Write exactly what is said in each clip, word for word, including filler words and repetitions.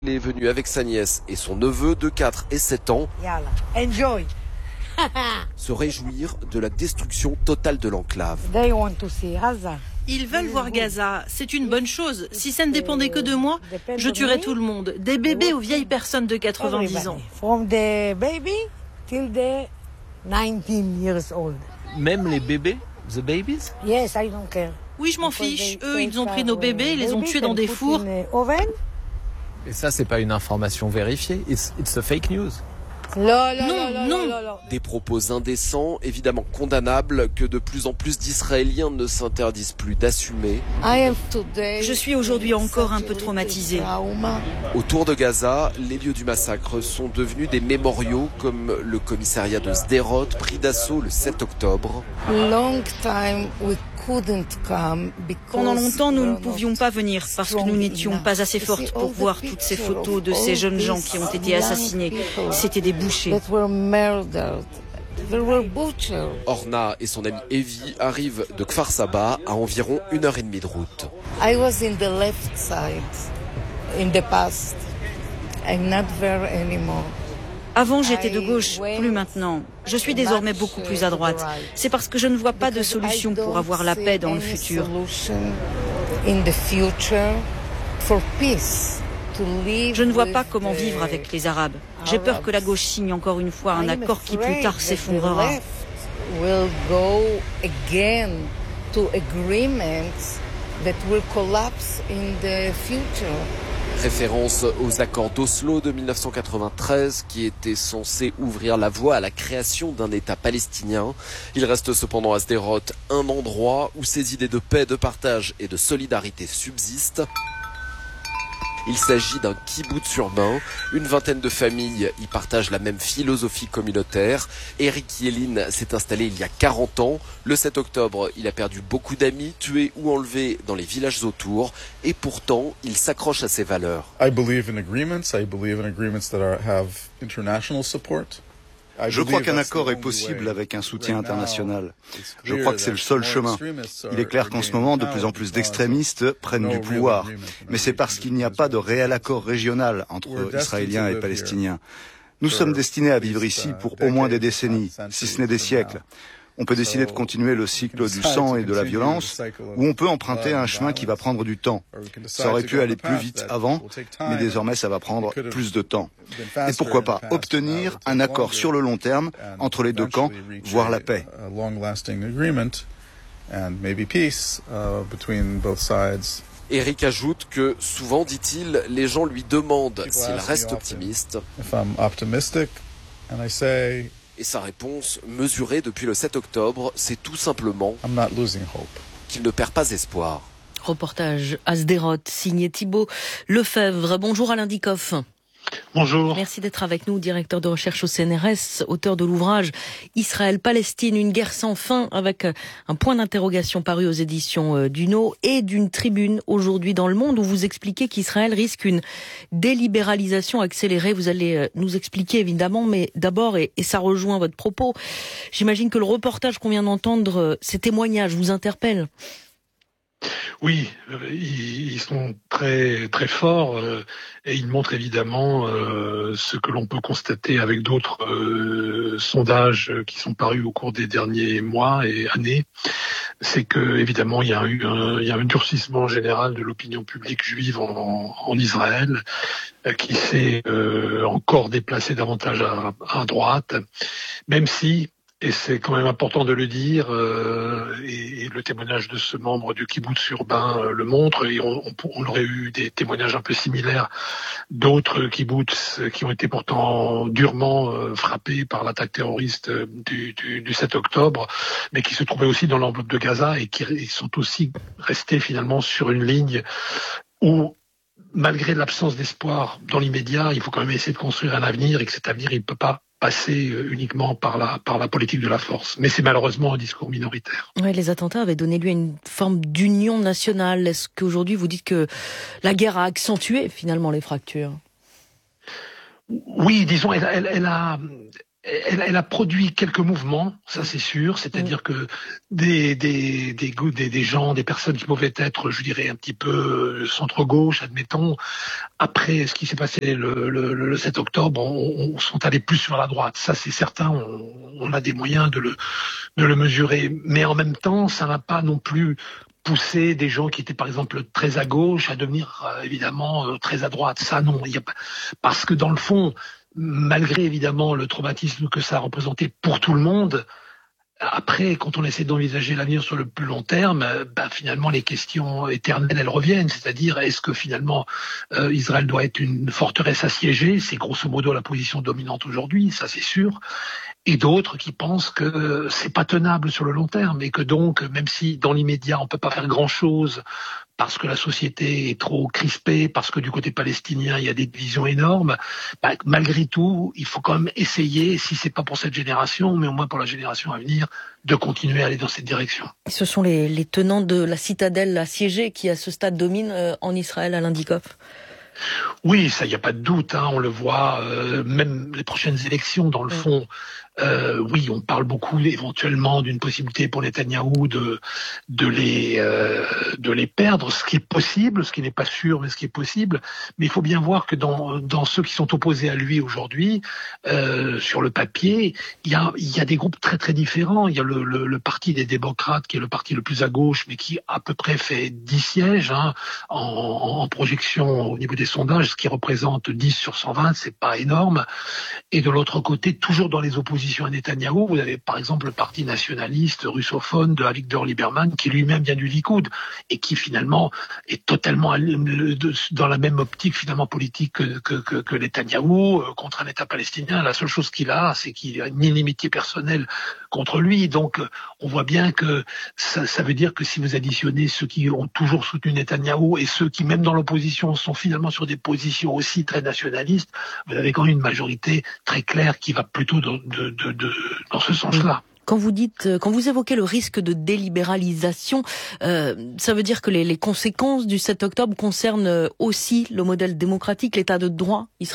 Il est venu avec sa nièce et son neveu de quatre et sept ans Enjoy. se réjouir de la destruction totale de l'enclave. They want to see Gaza. Ils veulent voir Gaza. C'est une bonne chose. Si ça ne dépendait que de moi, je tuerais tout le monde. Des bébés aux vieilles personnes de quatre-vingt-dix ans. From the baby till the nineteen years old. Même les bébés? The babies? Yes, I don't care. Oui, je m'en fiche. Eux, ils ont pris nos bébés, ils les ont tués dans des fours. Et ça, c'est pas une information vérifiée. It's, it's a fake news. Non, non. Des propos indécents, évidemment condamnables, que de plus en plus d'Israéliens ne s'interdisent plus d'assumer. Je suis aujourd'hui encore un peu traumatisée. Autour de Gaza, les lieux du massacre sont devenus des mémoriaux, comme le commissariat de Sderot, pris d'assaut le sept octobre. Pendant longtemps, nous ne pouvions pas venir parce que nous n'étions pas assez fortes pour voir toutes ces photos de ces jeunes gens qui ont été assassinés. C'était des bouchers. Orna et son amie Evie arrivent de Kfar Saba à environ une heure et demie de route. I was in the left side in the past. I'm not there anymore. Avant, j'étais de gauche, plus maintenant. Je suis désormais beaucoup plus à droite. C'est parce que je ne vois pas de solution pour avoir la paix dans le futur. Je ne vois pas comment vivre avec les Arabes. J'ai peur que la gauche signe encore une fois un accord qui plus tard s'effondrera. Référence aux accords d'Oslo de mille neuf cent quatre-vingt-treize qui étaient censés ouvrir la voie à la création d'un État palestinien. Il reste cependant à Sderot un endroit où ces idées de paix, de partage et de solidarité subsistent. Il s'agit d'un kibboutz urbain. Une vingtaine de familles y partagent la même philosophie communautaire. Eric Yelin s'est installé il y a quarante ans. Le sept octobre, il a perdu beaucoup d'amis, tués ou enlevés dans les villages autour. Et pourtant, il s'accroche à ses valeurs. I believe in agreements. I believe in agreements that are, have international support. Je crois qu'un accord est possible avec un soutien international. Je crois que c'est le seul chemin. Il est clair qu'en ce moment, de plus en plus d'extrémistes prennent du pouvoir. Mais c'est parce qu'il n'y a pas de réel accord régional entre Israéliens et Palestiniens. Nous sommes destinés à vivre ici pour au moins des décennies, si ce n'est des siècles. On peut décider de continuer le cycle du sang et de la violence, ou on peut emprunter un chemin qui va prendre du temps. Ça aurait pu aller plus vite avant, mais désormais ça va prendre plus de temps. Et pourquoi pas obtenir un accord sur le long terme entre les deux camps, voire la paix. Eric ajoute que souvent, dit-il, les gens lui demandent s'il reste optimiste. Et sa réponse, mesurée depuis le sept octobre, c'est tout simplement qu'il ne perd pas espoir. Reportage à Sderot, signé Thibault Lefebvre. Bonjour Alain Dikoff. Bonjour. Merci d'être avec nous, directeur de recherche au C N R S, auteur de l'ouvrage Israël-Palestine, une guerre sans fin, avec un point d'interrogation paru aux éditions Duno et d'une tribune aujourd'hui dans Le Monde où vous expliquez qu'Israël risque une délibéralisation accélérée. Vous allez nous expliquer évidemment, mais d'abord, et, et ça rejoint votre propos, j'imagine que le reportage qu'on vient d'entendre, ces témoignages vous interpellent. Oui, euh, ils, ils sont très très forts euh, et ils montrent évidemment euh, ce que l'on peut constater avec d'autres euh, sondages qui sont parus au cours des derniers mois et années. C'est que évidemment il y a eu un, il y a un durcissement général de l'opinion publique juive en, en Israël euh, qui s'est euh, encore déplacé davantage à, à droite, même si. Et c'est quand même important de le dire, euh, et, et le témoignage de ce membre du kibboutz urbain euh, le montre, et on, on, on aurait eu des témoignages un peu similaires d'autres kibbutz qui ont été pourtant durement euh, frappés par l'attaque terroriste du, du, du sept octobre, mais qui se trouvaient aussi dans l'enveloppe de Gaza et qui et sont aussi restés finalement sur une ligne où, malgré l'absence d'espoir dans l'immédiat, il faut quand même essayer de construire un avenir, et que cet avenir, il ne peut pas passer uniquement par la, par la politique de la force. Mais c'est malheureusement un discours minoritaire. Ouais, les attentats avaient donné lieu à une forme d'union nationale. Est-ce qu'aujourd'hui vous dites que la guerre a accentué finalement les fractures ? Oui, disons, elle, elle, elle a... Elle, elle a produit quelques mouvements, ça c'est sûr, c'est-à-dire mmh. que des, des, des, des, des gens, des personnes qui pouvaient être, je dirais, un petit peu centre-gauche, admettons, après ce qui s'est passé le, le, le sept octobre, on, on sont allés plus sur la droite. Ça c'est certain, on, on a des moyens de le, de le mesurer. Mais en même temps, ça n'a pas non plus poussé des gens qui étaient par exemple très à gauche à devenir euh, évidemment euh, très à droite. Ça non, il y a pas, parce que dans le fond, malgré évidemment le traumatisme que ça a représenté pour tout le monde, après, quand on essaie d'envisager l'avenir sur le plus long terme, bah, finalement les questions éternelles elles reviennent, c'est-à-dire est-ce que finalement euh, Israël doit être une forteresse assiégée, c'est grosso modo la position dominante aujourd'hui, ça c'est sûr, et d'autres qui pensent que c'est pas tenable sur le long terme et que donc même si dans l'immédiat on peut pas faire grand-chose parce que la société est trop crispée, parce que du côté palestinien, il y a des divisions énormes, bah, malgré tout, il faut quand même essayer, si c'est pas pour cette génération, mais au moins pour la génération à venir, de continuer à aller dans cette direction. Et ce sont les, les tenants de la citadelle assiégée qui, à ce stade, dominent euh, en Israël, Alain Dikoff. Oui, ça, il n'y a pas de doute, hein, on le voit, euh, même les prochaines élections, dans le fond, Euh, oui, on parle beaucoup éventuellement d'une possibilité pour Netanyahou de de les euh, de les perdre, ce qui est possible, ce qui n'est pas sûr, mais ce qui est possible. Mais il faut bien voir que dans dans ceux qui sont opposés à lui aujourd'hui, euh, sur le papier, il y a il y a des groupes très très différents. Il y a le, le le parti des démocrates qui est le parti le plus à gauche, mais qui à peu près fait dix sièges hein, en, en projection au niveau des sondages, ce qui représente dix sur cent vingt, c'est pas énorme. Et de l'autre côté, toujours dans les oppositions à Netanyahou, vous avez par exemple le parti nationaliste russophone de Avigdor Lieberman qui lui-même vient du Likoud et qui finalement est totalement dans la même optique finalement politique que, que, que, que Netanyahou contre un État palestinien. La seule chose qu'il a, c'est qu'il a une inimitié personnelle contre lui. Donc on voit bien que ça, ça veut dire que si vous additionnez ceux qui ont toujours soutenu Netanyahou et ceux qui même dans l'opposition sont finalement sur des positions aussi très nationalistes, vous avez quand même une majorité très claire qui va plutôt dans, de, de, de, dans ce sens-là. Quand vous dites, quand vous évoquez le risque de délibéralisation, euh, ça veut dire que les, les conséquences du sept octobre concernent aussi le modèle démocratique, l'état de droit israélien ?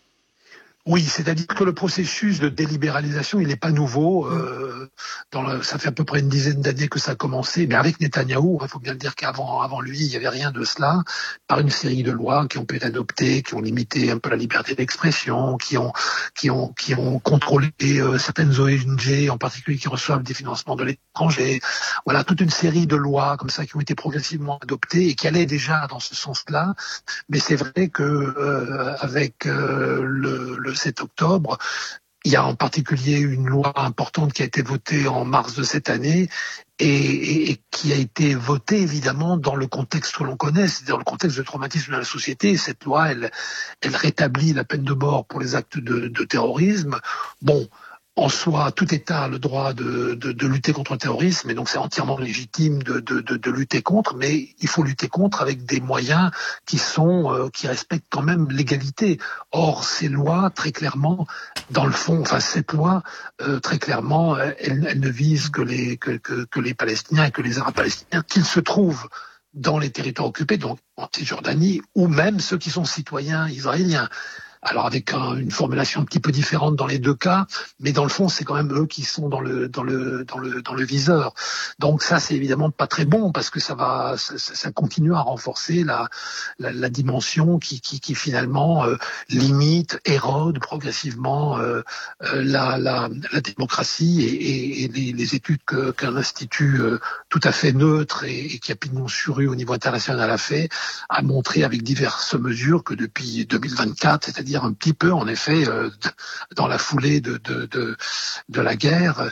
Oui, c'est-à-dire que le processus de délibéralisation, il n'est pas nouveau. Euh, dans le, ça fait à peu près une dizaine d'années que ça a commencé, mais avec Netanyahou, il faut bien le dire qu'avant avant lui, il n'y avait rien de cela, par une série de lois qui ont pu être adoptées, qui ont limité un peu la liberté d'expression, qui ont qui ont qui ont contrôlé euh, certaines O N G, en particulier qui reçoivent des financements de l'étranger. Voilà, toute une série de lois comme ça qui ont été progressivement adoptées et qui allaient déjà dans ce sens-là. Mais c'est vrai que euh, avec euh, le, le sept octobre, il y a en particulier une loi importante qui a été votée en mars de cette année et, et, et qui a été votée évidemment dans le contexte que l'on connaît, c'est-à-dire le contexte de traumatisme de la société. Cette loi, elle, elle rétablit la peine de mort pour les actes de, de terrorisme. Bon, en soi, tout État a le droit de, de, de lutter contre le terrorisme, et donc c'est entièrement légitime de, de, de, de lutter contre, mais il faut lutter contre avec des moyens qui sont euh, qui respectent quand même l'égalité. Or, ces lois, très clairement, dans le fond, enfin cette loi, euh, très clairement, elle, elle ne vise que les que, que, que les Palestiniens et que les Arabes palestiniens, qu'ils se trouvent dans les territoires occupés, donc en Cisjordanie, ou même ceux qui sont citoyens israéliens. Alors avec un, une formulation un petit peu différente dans les deux cas, mais dans le fond c'est quand même eux qui sont dans le dans le dans le dans le viseur. Donc ça c'est évidemment pas très bon parce que ça va ça, ça continue à renforcer la la, la dimension qui qui, qui finalement euh, limite, érode progressivement euh, euh, la, la la démocratie et, et, et les, les études que, qu'un institut euh, tout à fait neutre et, et qui a pignon sur rue au niveau international a fait a montré avec diverses mesures que depuis deux mille vingt-quatre, c'est-à-dire dire un petit peu, en effet, euh, dans la foulée de, de, de, de la guerre,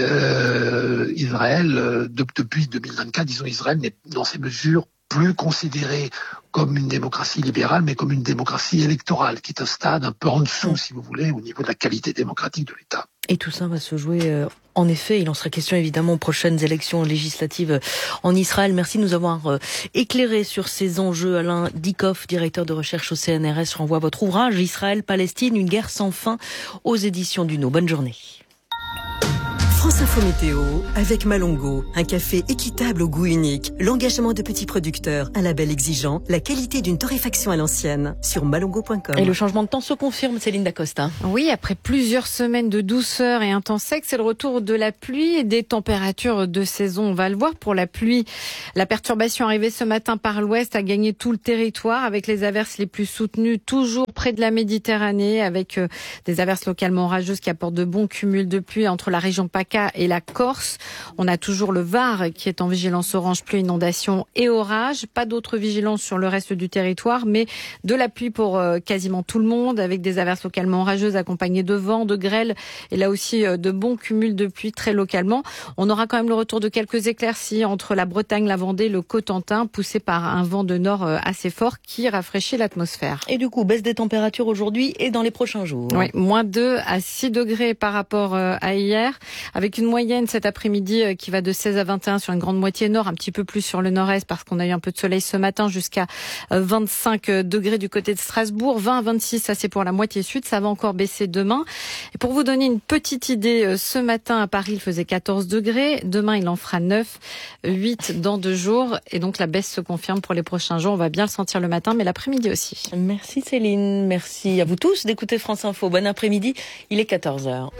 euh, Israël, de, depuis deux mille vingt-quatre, disons, Israël n'est dans ces mesures plus considérée comme une démocratie libérale, mais comme une démocratie électorale, qui est un stade un peu en dessous, si vous voulez, au niveau de la qualité démocratique de l'État. Et tout ça va se jouer, euh, en effet, il en sera question évidemment aux prochaines élections législatives en Israël. Merci de nous avoir euh, éclairé sur ces enjeux. Alain Dikoff, directeur de recherche au C N R S, renvoie votre ouvrage « Israël-Palestine, une guerre sans fin » aux éditions Duno. Bonne journée. France France Info Météo avec Malongo, un café équitable au goût unique, l'engagement de petits producteurs, un label exigeant, la qualité d'une torréfaction à l'ancienne sur malongo point com. Et le changement de temps se confirme, Céline Dacosta. Oui, après plusieurs semaines de douceur et un temps sec, c'est le retour de la pluie et des températures de saison. On va le voir pour la pluie. La perturbation arrivée ce matin par l'ouest a gagné tout le territoire avec les averses les plus soutenues, toujours près de la Méditerranée, avec des averses localement orageuses qui apportent de bons cumuls de pluie entre la région PACA et la Corse. On a toujours le Var qui est en vigilance orange pluie, inondation et orage. Pas d'autres vigilances sur le reste du territoire, mais de la pluie pour euh, quasiment tout le monde, avec des averses localement orageuses accompagnées de vent, de grêle et là aussi euh, de bons cumuls de pluie très localement. On aura quand même le retour de quelques éclaircies entre la Bretagne, la Vendée, le Cotentin, poussé par un vent de nord euh, assez fort qui rafraîchit l'atmosphère. Et du coup, baisse des températures aujourd'hui et dans les prochains jours. Oui, moins deux à six degrés par rapport euh, à hier, avec une moyenne cet après-midi euh, qui va de seize à vingt et un sur une grande moitié nord, un petit peu plus sur le nord-est parce qu'on a eu un peu de soleil ce matin, jusqu'à euh, vingt-cinq degrés du côté de Strasbourg, vingt à vingt-six, ça c'est pour la moitié sud, ça va encore baisser demain. Et pour vous donner une petite idée, euh, ce matin à Paris il faisait quatorze degrés, demain il en fera neuf, huit dans deux jours, et donc la baisse se confirme pour les prochains jours. On va bien le sentir le matin, mais l'après-midi aussi. Merci Céline, merci à vous tous d'écouter France Info. Bon après-midi, il est quatorze heures.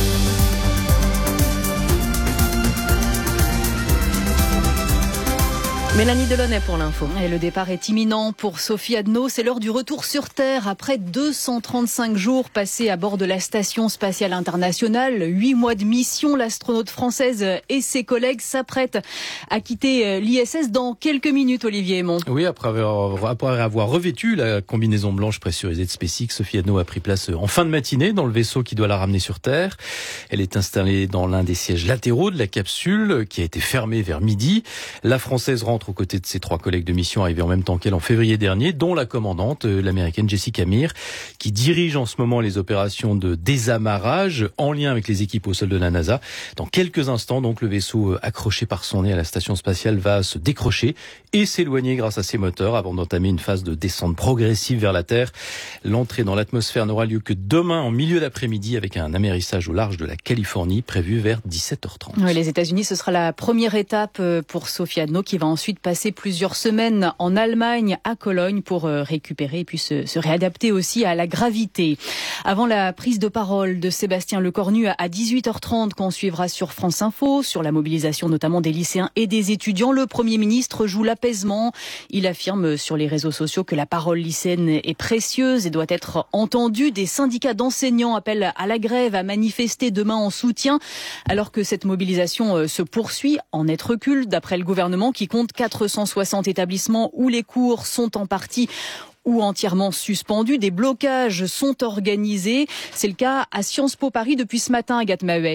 Mélanie Delaunay pour l'info. Et le départ est imminent pour Sophie Adno. C'est l'heure du retour sur Terre après deux cent trente-cinq jours passés à bord de la Station spatiale internationale. Huit mois de mission, l'astronaute française et ses collègues s'apprêtent à quitter l'I S S dans quelques minutes, Olivier Aymon. Oui, après avoir, après avoir revêtu la combinaison blanche pressurisée de SpaceX, Sophie Adno a pris place en fin de matinée dans le vaisseau qui doit la ramener sur Terre. Elle est installée dans l'un des sièges latéraux de la capsule qui a été fermée vers midi. La Française rentre aux côtés de ses trois collègues de mission arrivés en même temps qu'elle en février dernier, dont la commandante, l'américaine Jessica Meir, qui dirige en ce moment les opérations de désamarrage en lien avec les équipes au sol de la NASA. Dans quelques instants, donc, le vaisseau accroché par son nez à la station spatiale va se décrocher et s'éloigner grâce à ses moteurs avant d'entamer une phase de descente progressive vers la Terre. L'entrée dans l'atmosphère n'aura lieu que demain en milieu d'après-midi avec un amérissage au large de la Californie prévu vers dix-sept heures trente. Oui, les États-Unis, ce sera la première étape pour Sophie Adno qui va ensuite passer plusieurs semaines en Allemagne, à Cologne, pour récupérer et puis se, se réadapter aussi à la gravité. Avant la prise de parole de Sébastien Lecornu à dix-huit heures trente qu'on suivra sur France Info, sur la mobilisation notamment des lycéens et des étudiants, le Premier ministre joue l'apaisement. Il affirme sur les réseaux sociaux que la parole lycéenne est précieuse et doit être entendue. Des syndicats d'enseignants appellent à la grève, à manifester demain en soutien, alors que cette mobilisation se poursuit en net recul, d'après le gouvernement qui compte quatre cent soixante établissements où les cours sont en partie ou entièrement suspendus. Des blocages sont organisés. C'est le cas à Sciences Po Paris depuis ce matin, Agathe Maheuet.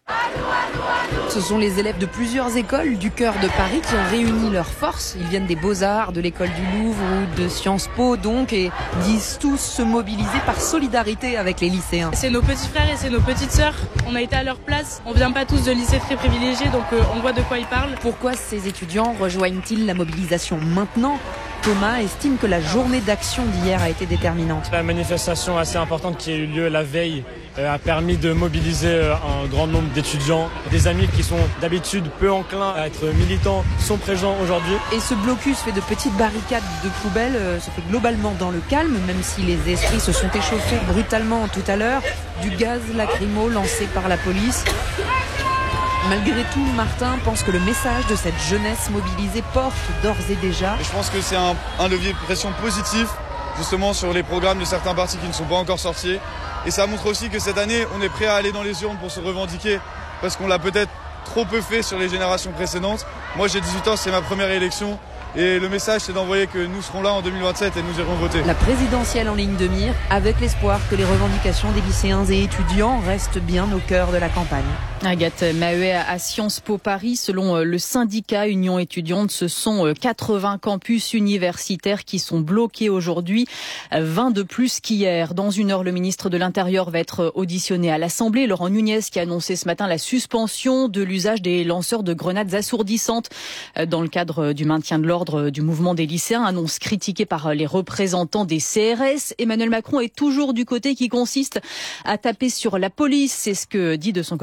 Ce sont les élèves de plusieurs écoles du cœur de Paris qui ont réuni leurs forces. Ils viennent des Beaux-Arts, de l'école du Louvre ou de Sciences Po donc, et disent tous se mobiliser par solidarité avec les lycéens. C'est nos petits frères et c'est nos petites sœurs. On a été à leur place. On vient pas tous de lycées très privilégiés, donc euh, on voit de quoi ils parlent. Pourquoi ces étudiants rejoignent-ils la mobilisation maintenant ? Thomas estime que la journée d'action d'hier a été déterminante. La manifestation assez importante qui a eu lieu la veille euh, a permis de mobiliser euh, un grand nombre d'étudiants. Des amis qui sont d'habitude peu enclins à être militants sont présents aujourd'hui. Et ce blocus fait de petites barricades de poubelles euh, se fait globalement dans le calme, même si les esprits se sont échauffés brutalement tout à l'heure. Du gaz lacrymo lancé par la police. Malgré tout, Martin pense que le message de cette jeunesse mobilisée porte d'ores et déjà. Et je pense que c'est un, un levier de pression positif, justement sur les programmes de certains partis qui ne sont pas encore sortis. Et ça montre aussi que cette année, on est prêt à aller dans les urnes pour se revendiquer, parce qu'on l'a peut-être trop peu fait sur les générations précédentes. Moi, j'ai dix-huit ans, c'est ma première élection. Et le message, c'est d'envoyer que nous serons là en deux mille vingt-sept et nous irons voter. La présidentielle en ligne de mire, avec l'espoir que les revendications des lycéens et étudiants restent bien au cœur de la campagne. Agathe Maheuet à Sciences Po Paris. Selon le syndicat Union étudiante, ce sont quatre-vingts campus universitaires qui sont bloqués aujourd'hui, vingt de plus qu'hier. Dans une heure, le ministre de l'Intérieur va être auditionné à l'Assemblée. Laurent Nunez qui a annoncé ce matin la suspension de l'usage des lanceurs de grenades assourdissantes dans le cadre du maintien de l'ordre du mouvement des lycéens, annonce critiquée par les représentants des C R S. Emmanuel Macron est toujours du côté qui consiste à taper sur la police. C'est ce que dit de son côté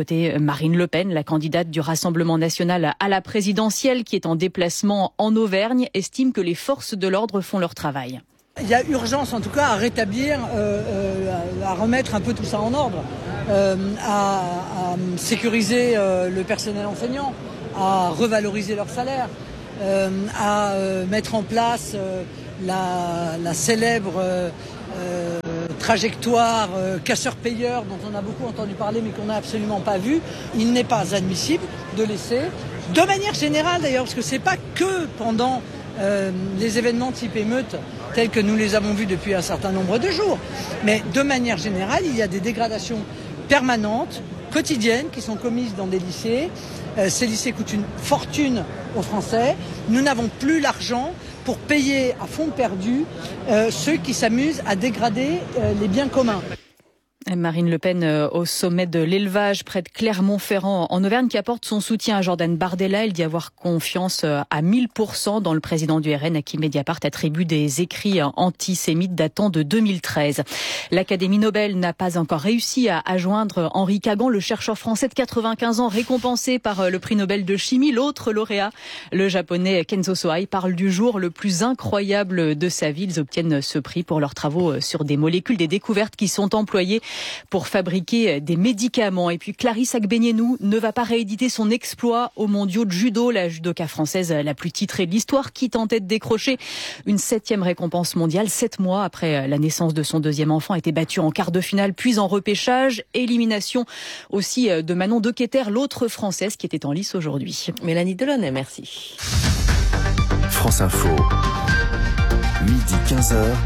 Marine Le Pen, la candidate du Rassemblement national à la présidentielle, qui est en déplacement en Auvergne, estime que les forces de l'ordre font leur travail. Il y a urgence en tout cas à rétablir, euh, euh, à remettre un peu tout ça en ordre, euh, à, à sécuriser euh, le personnel enseignant, à revaloriser leur salaire, euh, à euh, mettre en place euh, la, la célèbre euh, euh, trajectoire euh, casseur-payeur dont on a beaucoup entendu parler mais qu'on n'a absolument pas vu. Il n'est pas admissible de laisser, de manière générale d'ailleurs, parce que c'est pas que pendant euh, les événements type émeute tels que nous les avons vus depuis un certain nombre de jours, mais de manière générale, il y a des dégradations permanentes, quotidiennes, qui sont commises dans des lycées. Euh, ces lycées coûtent une fortune aux Français. Nous n'avons plus l'argent pour payer à fonds perdu euh, ceux qui s'amusent à dégrader euh, les biens communs. Marine Le Pen euh, au sommet de l'élevage près de Clermont-Ferrand en Auvergne, qui apporte son soutien à Jordan Bardella. Il dit avoir confiance euh, à mille pour cent dans le président du R N, à qui Mediapart attribue des écrits euh, antisémites datant de deux mille treize. L'Académie Nobel n'a pas encore réussi à, à joindre Henri Kagan, le chercheur français de quatre-vingt-quinze ans récompensé par euh, le prix Nobel de chimie. L'autre lauréat, le japonais Kenzo Sohei, parle du jour le plus incroyable de sa vie. Ils obtiennent ce prix pour leurs travaux sur des molécules, des découvertes qui sont employées pour fabriquer des médicaments. Et puis Clarisse Agbenienou ne va pas rééditer son exploit aux mondiaux de judo, la judoka française la plus titrée de l'histoire, qui tentait de décrocher une septième récompense mondiale. Sept mois après la naissance de son deuxième enfant, a été battue en quart de finale, puis en repêchage. Élimination aussi de Manon Dequeter, l'autre française qui était en lice aujourd'hui. Mélanie Delaunay, merci. France Info, midi quinze heures.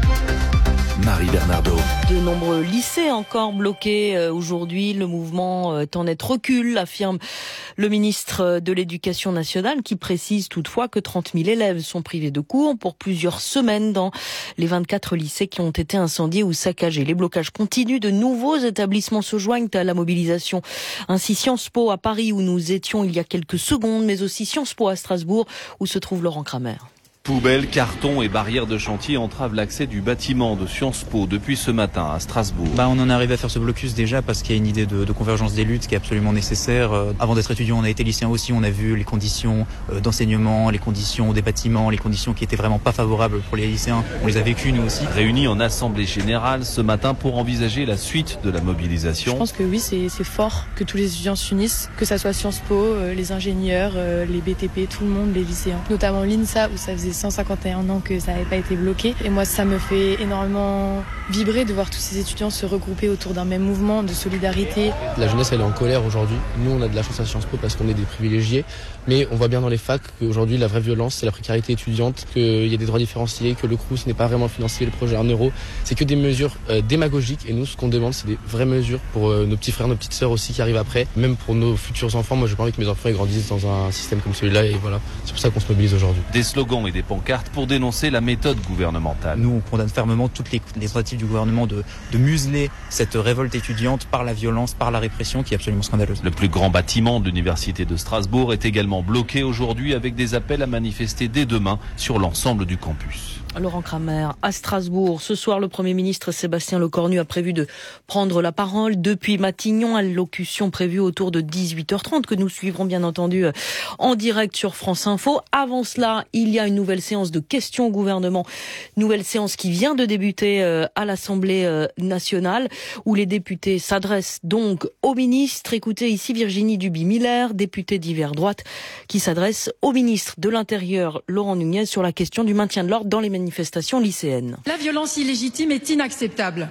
Marie Bernardo. De nombreux lycées encore bloqués euh, aujourd'hui. Le mouvement euh, en net recul, affirme le ministre de l'Éducation nationale, qui précise toutefois que trente mille élèves sont privés de cours pour plusieurs semaines dans les vingt-quatre lycées qui ont été incendiés ou saccagés. Les blocages continuent. De nouveaux établissements se joignent à la mobilisation. Ainsi Sciences Po à Paris, où nous étions il y a quelques secondes, mais aussi Sciences Po à Strasbourg, où se trouve Laurent Kramer. Poubelles, cartons et barrières de chantier entravent l'accès du bâtiment de Sciences Po depuis ce matin à Strasbourg. Bah, on en est arrivé à faire ce blocus déjà parce qu'il y a une idée de, de convergence des luttes qui est absolument nécessaire. Euh, avant d'être étudiant, on a été lycéen aussi, on a vu les conditions euh, d'enseignement, les conditions des bâtiments, les conditions qui étaient vraiment pas favorables pour les lycéens. On les a vécues nous aussi. Réunis en assemblée générale ce matin pour envisager la suite de la mobilisation. Je pense que oui, c'est, c'est fort que tous les étudiants s'unissent, que ça soit Sciences Po, euh, les ingénieurs, euh, les B T P, tout le monde, les lycéens. Notamment l'I N S A, où ça faisait cent cinquante et un ans que ça n'avait pas été bloqué. Et moi, ça me fait énormément vibrer de voir tous ces étudiants se regrouper autour d'un même mouvement de solidarité. La jeunesse, elle est en colère aujourd'hui. Nous, on a de la chance à Sciences Po parce qu'on est des privilégiés. Mais on voit bien dans les facs qu'aujourd'hui, la vraie violence, c'est la précarité étudiante, qu'il y a des droits différenciés, que le Crous n'est pas vraiment financé, le projet un euro. C'est que des mesures euh, démagogiques. Et nous, ce qu'on demande, c'est des vraies mesures pour euh, nos petits frères, nos petites sœurs aussi qui arrivent après. Même pour nos futurs enfants. Moi, j'ai pas envie que mes enfants ils grandissent dans un système comme celui-là. Et voilà, c'est pour ça qu'on se mobilise aujourd'hui. Des slogans et des pancartes pour dénoncer la méthode gouvernementale. Nous, on condamne fermement toutes les, les tentatives du gouvernement de, de museler cette révolte étudiante par la violence, par la répression, qui est absolument scandaleuse. Le plus grand bâtiment de l'université de Strasbourg est également bloqué aujourd'hui, avec des appels à manifester dès demain sur l'ensemble du campus. Laurent Kramer, à Strasbourg. Ce soir, le Premier ministre Sébastien Lecornu a prévu de prendre la parole depuis Matignon, allocution prévue autour de dix-huit heures trente, que nous suivrons bien entendu en direct sur France Info. Avant cela, il y a une nouvelle séance de questions au gouvernement, nouvelle séance qui vient de débuter à l'Assemblée nationale, où les députés s'adressent donc au ministre. Écoutez ici Virginie Duby-Miller, députée d'hiver droite, qui s'adresse au ministre de l'Intérieur, Laurent Nunez, sur la question du maintien de l'ordre dans les manifestations lycéennes. La violence illégitime est inacceptable.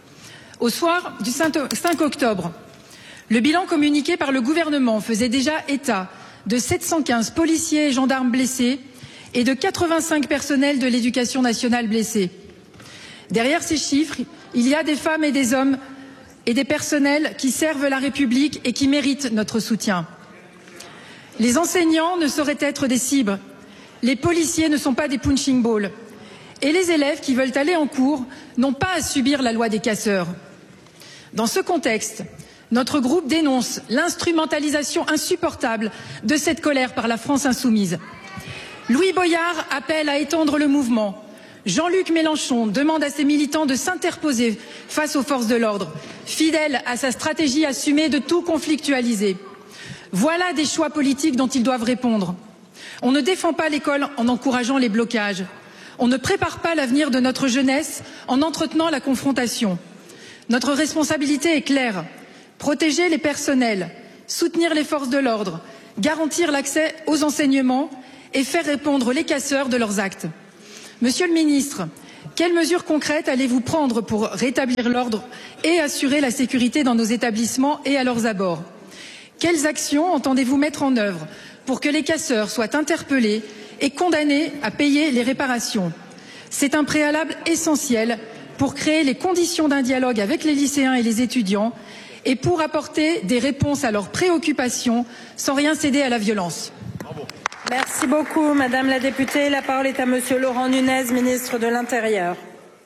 Au soir du cinq octobre, le bilan communiqué par le gouvernement faisait déjà état de sept cent quinze policiers et gendarmes blessés et de quatre-vingt-cinq personnels de l'éducation nationale blessés. Derrière ces chiffres, il y a des femmes et des hommes et des personnels qui servent la République et qui méritent notre soutien. Les enseignants ne sauraient être des cibles. Les policiers ne sont pas des punching balls. Et les élèves qui veulent aller en cours n'ont pas à subir la loi des casseurs. Dans ce contexte, notre groupe dénonce l'instrumentalisation insupportable de cette colère par la France insoumise. Louis Boyard appelle à étendre le mouvement. Jean-Luc Mélenchon demande à ses militants de s'interposer face aux forces de l'ordre, fidèle à sa stratégie assumée de tout conflictualiser. Voilà des choix politiques dont ils doivent répondre. On ne défend pas l'école en encourageant les blocages. On ne prépare pas l'avenir de notre jeunesse en entretenant la confrontation. Notre responsabilité est claire. Protéger les personnels, soutenir les forces de l'ordre, garantir l'accès aux enseignements et faire répondre les casseurs de leurs actes. Monsieur le ministre, quelles mesures concrètes allez-vous prendre pour rétablir l'ordre et assurer la sécurité dans nos établissements et à leurs abords? Quelles actions entendez-vous mettre en œuvre pour que les casseurs soient interpellés et condamnés à payer les réparations? C'est un préalable essentiel pour créer les conditions d'un dialogue avec les lycéens et les étudiants et pour apporter des réponses à leurs préoccupations sans rien céder à la violence. Merci beaucoup, Madame la députée. La parole est à Monsieur Laurent Nunez, ministre de l'Intérieur.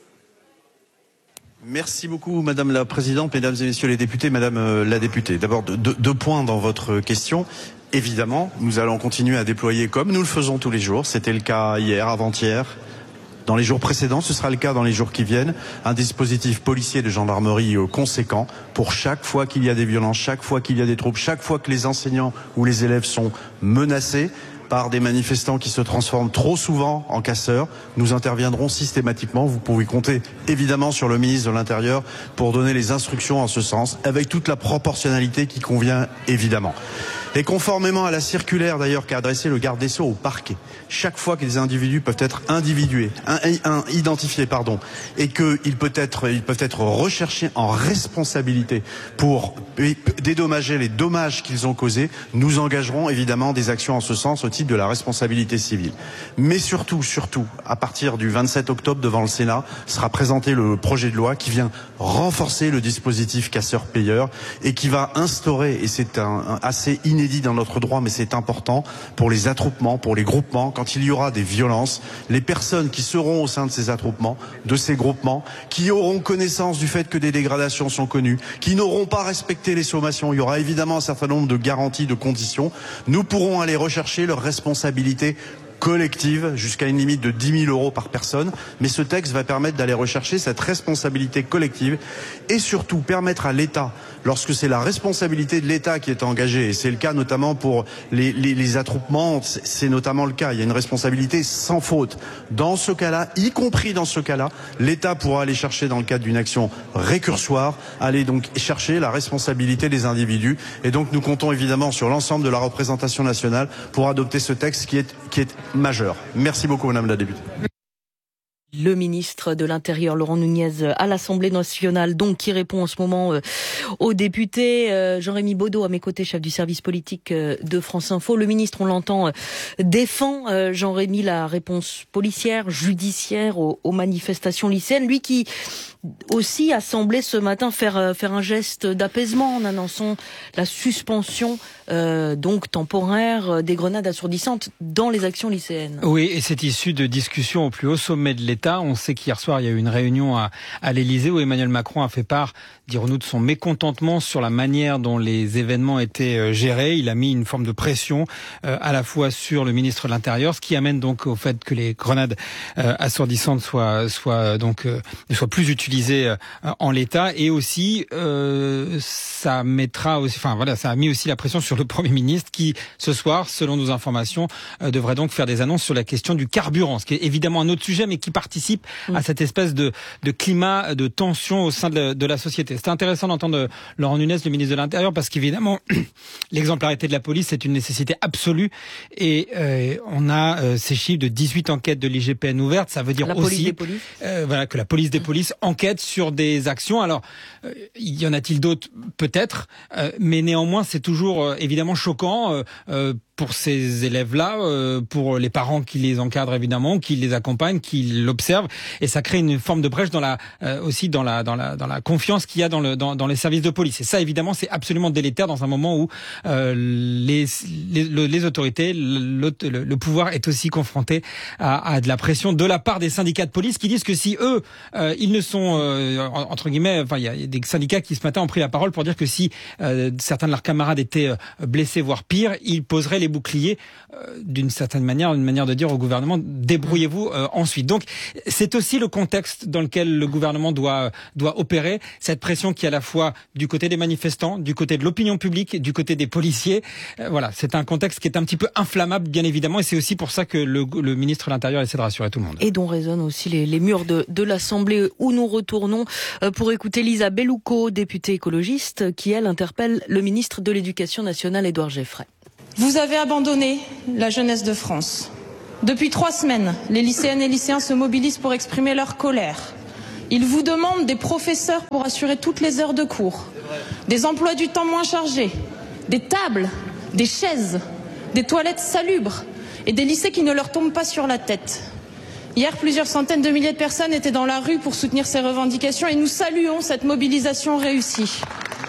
Merci beaucoup, Madame la Présidente, Mesdames et Messieurs les députés, Madame euh, la députée. D'abord, deux, deux points dans votre question. Évidemment, nous allons continuer à déployer comme nous le faisons tous les jours. C'était le cas hier, avant-hier. Dans les jours précédents, ce sera le cas dans les jours qui viennent, un dispositif policier de gendarmerie conséquent pour chaque fois qu'il y a des violences, chaque fois qu'il y a des troubles, chaque fois que les enseignants ou les élèves sont menacés par des manifestants qui se transforment trop souvent en casseurs. Nous interviendrons systématiquement. Vous pouvez compter évidemment sur le ministre de l'Intérieur pour donner les instructions en ce sens, avec toute la proportionnalité qui convient évidemment. Et conformément à la circulaire d'ailleurs qu'a adressée le garde des Sceaux au parquet, chaque fois que des individus peuvent être individués, un, un, identifiés, pardon, et qu'ils peuvent être, ils peuvent être recherchés en responsabilité pour dédommager les dommages qu'ils ont causés, nous engagerons évidemment des actions en ce sens au titre de la responsabilité civile. Mais surtout, surtout, à partir du vingt-sept octobre devant le Sénat, sera présenté le projet de loi qui vient renforcer le dispositif casseur-payeur et qui va instaurer, et c'est un, un assez inédit inédit dans notre droit, mais c'est important pour les attroupements, pour les groupements, quand il y aura des violences, les personnes qui seront au sein de ces attroupements, de ces groupements, qui auront connaissance du fait que des dégradations sont connues, qui n'auront pas respecté les sommations, il y aura évidemment un certain nombre de garanties, de conditions, nous pourrons aller rechercher leurs responsabilités collective jusqu'à une limite de dix mille euros par personne, mais ce texte va permettre d'aller rechercher cette responsabilité collective et surtout permettre à l'État, lorsque c'est la responsabilité de l'État qui est engagée, et c'est le cas notamment pour les, les, les attroupements, c'est notamment le cas, il y a une responsabilité sans faute. Dans ce cas-là, y compris dans ce cas-là, l'État pourra aller chercher dans le cadre d'une action récursoire, aller donc chercher la responsabilité des individus, et donc nous comptons évidemment sur l'ensemble de la représentation nationale pour adopter ce texte qui est, qui est majeur. Merci beaucoup, Madame la députée. Le ministre de l'Intérieur, Laurent Nunez, à l'Assemblée nationale, donc, qui répond en ce moment euh, aux députés. Euh, Jean-Rémy Baudot, à mes côtés, chef du service politique euh, de France Info. Le ministre, on l'entend, euh, défend, euh, Jean-Rémy, la réponse policière, judiciaire aux, aux manifestations lycéennes. Lui qui aussi a semblé ce matin faire, euh, faire un geste d'apaisement en annonçant la suspension euh, donc temporaire des grenades assourdissantes dans les actions lycéennes. Oui, et c'est issu de discussions au plus haut sommet de l'État. On sait qu'hier soir, il y a eu une réunion à, à l'Élysée où Emmanuel Macron a fait part, dirons-nous, de son mécontentement sur la manière dont les événements étaient gérés. Il a mis une forme de pression euh, à la fois sur le ministre de l'Intérieur, ce qui amène donc au fait que les grenades euh, assourdissantes soient, soient donc euh, ne soient plus utilisées euh, en l'état. Et aussi, euh, ça mettra aussi, enfin voilà, ça a mis aussi la pression sur le Premier ministre qui, ce soir, selon nos informations, euh, devrait donc faire des annonces sur la question du carburant, ce qui est évidemment un autre sujet, mais qui participe mmh. à cette espèce de, de climat de tension au sein de, de la société. C'est intéressant d'entendre Laurent Nunez, le ministre de l'Intérieur, parce qu'évidemment, l'exemplarité de la police, c'est une nécessité absolue. Et euh, on a euh, ces chiffres de dix-huit enquêtes de l'I G P N ouvertes. Ça veut dire la aussi euh, voilà, que la police des polices enquête sur des actions. Alors, euh, y en a-t-il d'autres? Peut-être. Euh, mais néanmoins, c'est toujours euh, évidemment choquant euh, euh, pour ces élèves-là, euh, pour les parents qui les encadrent évidemment, qui les accompagnent, qui l'observent, et ça crée une forme de brèche dans la euh, aussi dans la dans la dans la confiance qu'il y a dans le dans, dans les services de police. Et ça, évidemment, c'est absolument délétère dans un moment où euh, les, les les autorités, le, le, le pouvoir est aussi confronté à, à de la pression de la part des syndicats de police qui disent que si eux euh, ils ne sont euh, entre guillemets, enfin il y a des syndicats qui ce matin ont pris la parole pour dire que si euh, certains de leurs camarades étaient blessés voire pire, ils poseraient les boucliers, euh, d'une certaine manière, une manière de dire au gouvernement, débrouillez-vous euh, ensuite. Donc c'est aussi le contexte dans lequel le gouvernement doit, doit opérer, cette pression qui est à la fois du côté des manifestants, du côté de l'opinion publique, du côté des policiers. Euh, voilà, c'est un contexte qui est un petit peu inflammable, bien évidemment, et c'est aussi pour ça que le, le ministre de l'Intérieur essaie de rassurer tout le monde. Et dont résonnent aussi les, les murs de, de l'Assemblée où nous retournons pour écouter Lisa Bellouco, députée écologiste, qui elle interpelle le ministre de l'Éducation nationale, Édouard Geffray. Vous avez abandonné la jeunesse de France. Depuis trois semaines, les lycéennes et lycéens se mobilisent pour exprimer leur colère. Ils vous demandent des professeurs pour assurer toutes les heures de cours, des emplois du temps moins chargés, des tables, des chaises, des toilettes salubres et des lycées qui ne leur tombent pas sur la tête. Hier, plusieurs centaines de milliers de personnes étaient dans la rue pour soutenir ces revendications et nous saluons cette mobilisation réussie.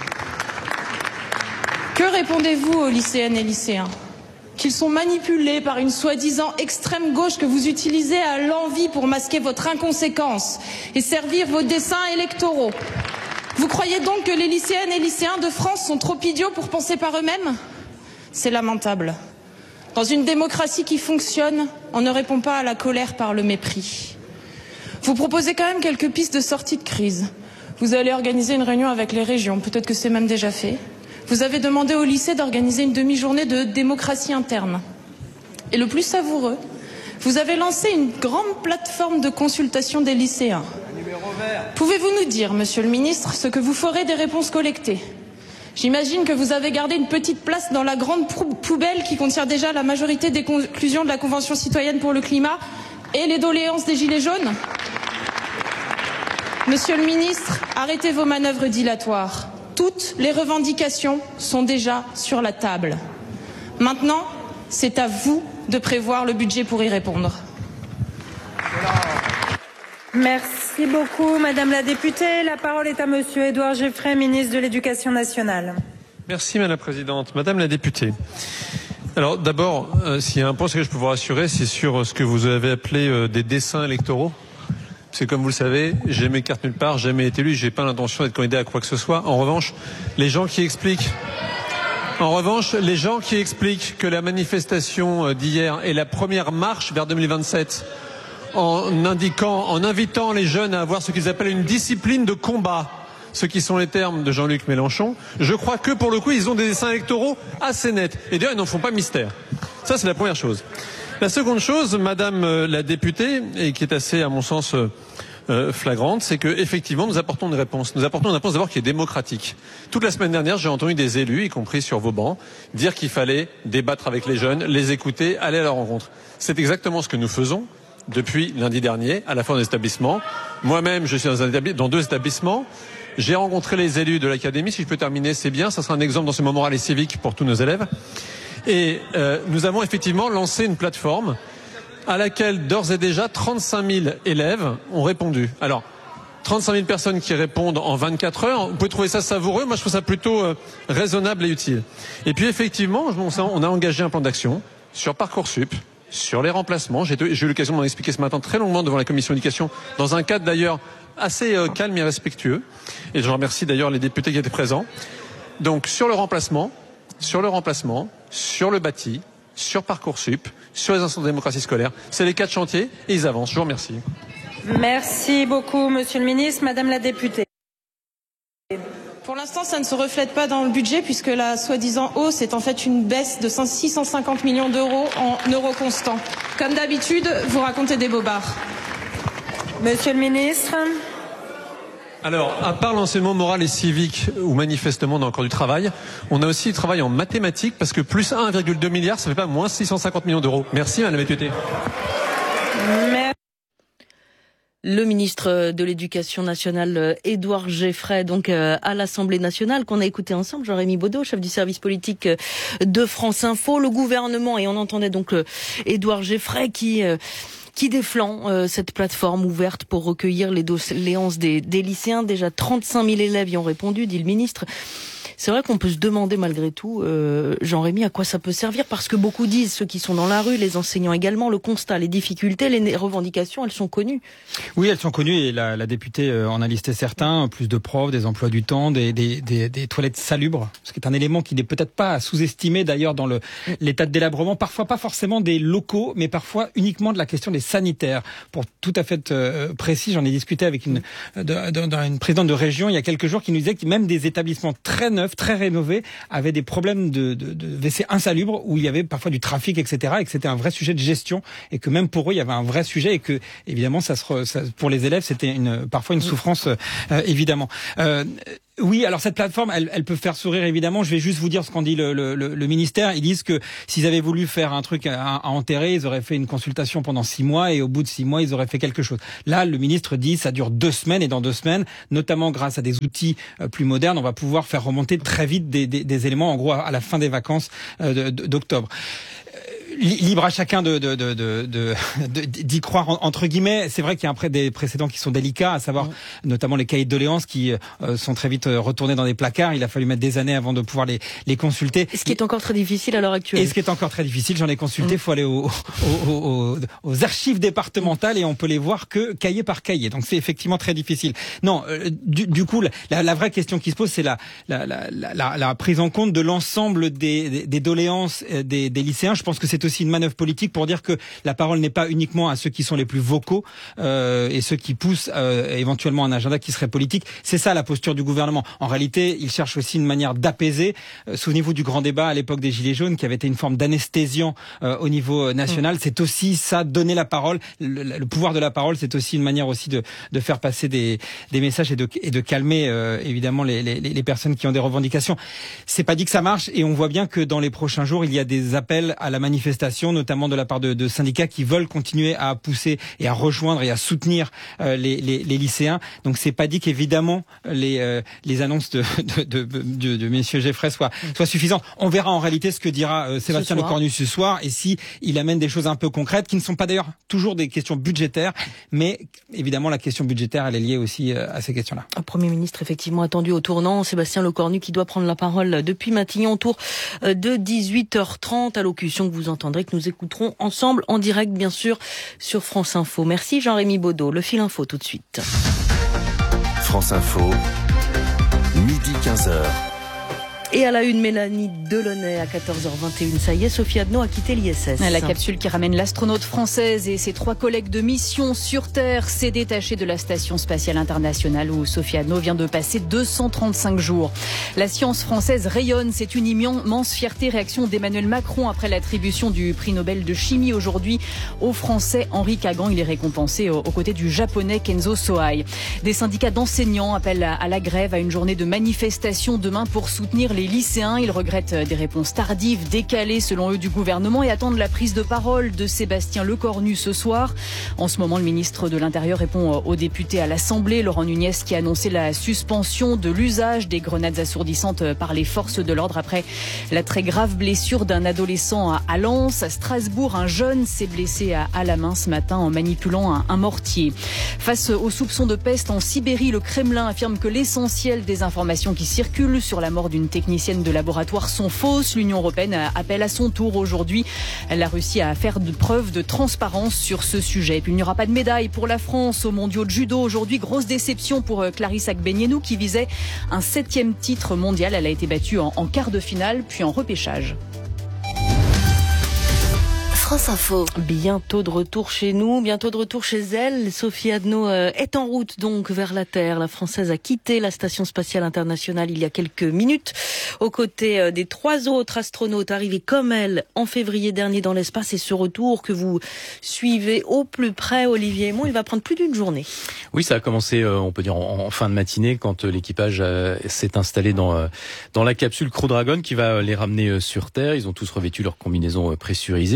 Que répondez-vous aux lycéennes et lycéens ? Qu'ils sont manipulés par une soi-disant extrême gauche que vous utilisez à l'envi pour masquer votre inconséquence et servir vos desseins électoraux. Vous croyez donc que les lycéennes et lycéens de France sont trop idiots pour penser par eux-mêmes ? C'est lamentable. Dans une démocratie qui fonctionne, on ne répond pas à la colère par le mépris. Vous proposez quand même quelques pistes de sortie de crise. Vous allez organiser une réunion avec les régions, peut-être que c'est même déjà fait. Vous avez demandé au lycée d'organiser une demi-journée de démocratie interne. Et le plus savoureux, vous avez lancé une grande plateforme de consultation des lycéens. Pouvez-vous nous dire, monsieur le ministre, ce que vous ferez des réponses collectées ? J'imagine que vous avez gardé une petite place dans la grande poubelle qui contient déjà la majorité des conclusions de la Convention citoyenne pour le climat et les doléances des Gilets jaunes. Monsieur le ministre, arrêtez vos manœuvres dilatoires. Toutes les revendications sont déjà sur la table. Maintenant, c'est à vous de prévoir le budget pour y répondre. Merci beaucoup, Madame la députée. La parole est à Monsieur Édouard Geffray, ministre de l'Éducation nationale. Merci, Madame la Présidente. Madame la députée, alors d'abord, euh, s'il y a un point sur lequel je peux vous rassurer, c'est sur ce que vous avez appelé euh, des dessins électoraux. Parce que comme vous le savez, j'ai mes cartes nulle part, j'ai jamais été élu, j'ai pas l'intention d'être candidat à quoi que ce soit. En revanche, les gens qui expliquent En revanche, les gens qui expliquent que la manifestation d'hier est la première marche vers deux mille vingt-sept, en indiquant, en invitant les jeunes à avoir ce qu'ils appellent une discipline de combat, ce qui sont les termes de Jean-Luc Mélenchon, je crois que pour le coup, ils ont des dessins électoraux assez nets. Et d'ailleurs, ils n'en font pas mystère. Ça, c'est la première chose. La seconde chose, Madame la députée, et qui est assez, à mon sens, euh, flagrante, c'est que effectivement, nous apportons une réponse. Nous apportons une réponse d'abord qui est démocratique. Toute la semaine dernière, j'ai entendu des élus, y compris sur vos bancs, dire qu'il fallait débattre avec les jeunes, les écouter, aller à leur rencontre. C'est exactement ce que nous faisons depuis lundi dernier, à la fois dans les établissements. Moi-même, je suis dans, un établi- dans deux établissements. J'ai rencontré les élus de l'académie. Si je peux terminer, c'est bien. Ça sera un exemple dans ce moment moral et civique pour tous nos élèves. Et euh, nous avons effectivement lancé une plateforme à laquelle d'ores et déjà trente-cinq mille élèves ont répondu. Alors, trente-cinq mille personnes qui répondent en vingt-quatre heures, vous pouvez trouver ça savoureux. Moi, je trouve ça plutôt euh, raisonnable et utile. Et puis, effectivement, on a engagé un plan d'action sur Parcoursup, sur les remplacements. J'ai eu l'occasion de m'en expliquer ce matin très longuement devant la commission d'éducation, dans un cadre d'ailleurs assez euh, calme et respectueux. Et je remercie d'ailleurs les députés qui étaient présents. Donc, sur le remplacement, sur le remplacement, sur le bâti, sur Parcoursup, sur les instances de démocratie scolaire. C'est les quatre chantiers et ils avancent. Je vous remercie. Merci beaucoup, Monsieur le ministre. Madame la députée. Pour l'instant, ça ne se reflète pas dans le budget puisque la soi-disant hausse est en fait une baisse de six cent cinquante millions d'euros en euros constants. Comme d'habitude, vous racontez des bobards. Monsieur le ministre. Alors, à part l'enseignement moral et civique, où manifestement on a encore du travail, on a aussi du travail en mathématiques, parce que plus un virgule deux milliard, ça ne fait pas moins six cent cinquante millions d'euros. Merci, Madame la députée. Merci. Le ministre de l'Éducation nationale, Édouard Geffray, donc à l'Assemblée nationale, qu'on a écouté ensemble, Jérémy Baudot, chef du service politique de France Info, le gouvernement, et on entendait donc Édouard Geffray qui... qui défend euh, cette plateforme ouverte pour recueillir les doléances des, des lycéens. Déjà trente-cinq mille élèves y ont répondu, dit le ministre. C'est vrai qu'on peut se demander malgré tout, euh, Jean-Rémy, à quoi ça peut servir, parce que beaucoup disent, ceux qui sont dans la rue, les enseignants également, le constat, les difficultés, les revendications, elles sont connues. Oui, elles sont connues et la, la députée en a listé certains, plus de profs, des emplois du temps, des, des, des, des toilettes salubres, ce qui est un élément qui n'est peut-être pas à sous-estimer d'ailleurs dans le, l'état de délabrement, parfois pas forcément des locaux, mais parfois uniquement de la question des sanitaires. Pour tout à fait euh, précis, j'en ai discuté avec une, de, de, de, une présidente de région il y a quelques jours qui nous disait que même des établissements très neufs, très rénovés, avaient des problèmes de, de, de W C insalubres où il y avait parfois du trafic, et cetera, et que c'était un vrai sujet de gestion et que même pour eux, il y avait un vrai sujet et que, évidemment, ça se, ça, pour les élèves, c'était une, parfois une souffrance, euh, évidemment. Euh, Oui, alors cette plateforme, elle, elle peut faire sourire évidemment. Je vais juste vous dire ce qu'en dit le, le, le ministère. Ils disent que s'ils avaient voulu faire un truc à, à enterrer, ils auraient fait une consultation pendant six mois et au bout de six mois, ils auraient fait quelque chose. Là, le ministre dit ça dure deux semaines et dans deux semaines, notamment grâce à des outils euh, plus modernes, on va pouvoir faire remonter très vite des, des, des éléments, en gros, à la fin des vacances euh, d'octobre. Libre à chacun de, de, de, de, de, d'y croire entre guillemets. C'est vrai qu'il y a après des précédents qui sont délicats, à savoir mmh. notamment les cahiers de doléances qui euh, sont très vite retournés dans des placards. Il a fallu mettre des années avant de pouvoir les, les consulter. Ce qui est encore très difficile à l'heure actuelle. Et ce qui est encore très difficile, j'en ai consulté. Il mmh. faut aller aux, aux, aux, aux archives départementales et on peut les voir que cahier par cahier. Donc c'est effectivement très difficile. Non, euh, du, du coup, la, la vraie question qui se pose, c'est la, la, la, la, la prise en compte de l'ensemble des, des, des doléances des, des lycéens. Je pense que c'est aussi une manœuvre politique pour dire que la parole n'est pas uniquement à ceux qui sont les plus vocaux euh, et ceux qui poussent euh, éventuellement un agenda qui serait politique. C'est ça la posture du gouvernement. En réalité, il cherche aussi une manière d'apaiser. Euh, souvenez-vous du grand débat à l'époque des Gilets jaunes qui avait été une forme d'anesthésiant euh, au niveau national. Mmh. C'est aussi ça, donner la parole. Le, le pouvoir de la parole, c'est aussi une manière aussi de, de faire passer des, des messages et de, et de calmer euh, évidemment les, les, les personnes qui ont des revendications. C'est pas dit que ça marche et on voit bien que dans les prochains jours, il y a des appels à la manifestation, notamment de la part de, de syndicats qui veulent continuer à pousser et à rejoindre et à soutenir euh, les, les, les lycéens. Donc c'est pas dit qu'évidemment les, euh, les annonces de, de, de, de, de messieurs Geffray soient, soient suffisantes. On verra en réalité ce que dira euh, Sébastien Lecornu ce soir et si il amène des choses un peu concrètes qui ne sont pas d'ailleurs toujours des questions budgétaires, mais évidemment la question budgétaire elle est liée aussi euh, à ces questions-là. Un Premier ministre effectivement attendu au tournant, Sébastien Lecornu qui doit prendre la parole depuis Matignon autour de dix-huit heures trente, allocution que vous entendrez, que nous écouterons ensemble en direct bien sûr sur France Info. Merci Jean-Rémy Baudot. Le fil info tout de suite. France Info, midi quinze heures. Et à la une, Mélanie Delaunay à quatorze heures vingt et une. Ça y est, Sophie Adno a quitté l'I S S. La capsule qui ramène l'astronaute française et ses trois collègues de mission sur Terre s'est détachée de la Station spatiale internationale où Sophie Adno vient de passer deux cent trente-cinq jours. La science française rayonne, c'est une immense fierté. Réaction d'Emmanuel Macron après l'attribution du prix Nobel de chimie aujourd'hui au Français Henri Kagan. Il est récompensé aux côtés du Japonais Kenzo Sohai. Des syndicats d'enseignants appellent à la grève, à une journée de manifestation demain pour soutenir les Les lycéens, ils regrettent des réponses tardives, décalées selon eux du gouvernement et attendent la prise de parole de Sébastien Lecornu ce soir. En ce moment, le ministre de l'Intérieur répond aux députés à l'Assemblée, Laurent Nunez, qui a annoncé la suspension de l'usage des grenades assourdissantes par les forces de l'ordre après la très grave blessure d'un adolescent à Lens. À Strasbourg, un jeune s'est blessé à la main ce matin en manipulant un, un mortier. Face aux soupçons de peste en Sibérie, le Kremlin affirme que l'essentiel des informations qui circulent sur la mort d'une technicienne de laboratoire sont fausses. L'Union européenne appelle à son tour aujourd'hui la Russie à faire de preuves de transparence sur ce sujet. Et puis il n'y aura pas de médaille pour la France aux mondiaux de judo. Aujourd'hui, grosse déception pour Clarisse Agbenienou qui visait un septième titre mondial. Elle a été battue en, en quart de finale puis en repêchage. France Info. Bientôt de retour chez nous, bientôt de retour chez elle. Sophie Adno est en route donc vers la Terre. La Française a quitté la Station spatiale internationale il y a quelques minutes, aux côtés des trois autres astronautes arrivés comme elle en février dernier dans l'espace. Et ce retour que vous suivez au plus près, Olivier Aymon, il va prendre plus d'une journée. Oui, ça a commencé, on peut dire, en fin de matinée quand l'équipage s'est installé dans, dans la capsule Crew Dragon qui va les ramener sur Terre. Ils ont tous revêtu leur combinaison pressurisée. Le hublot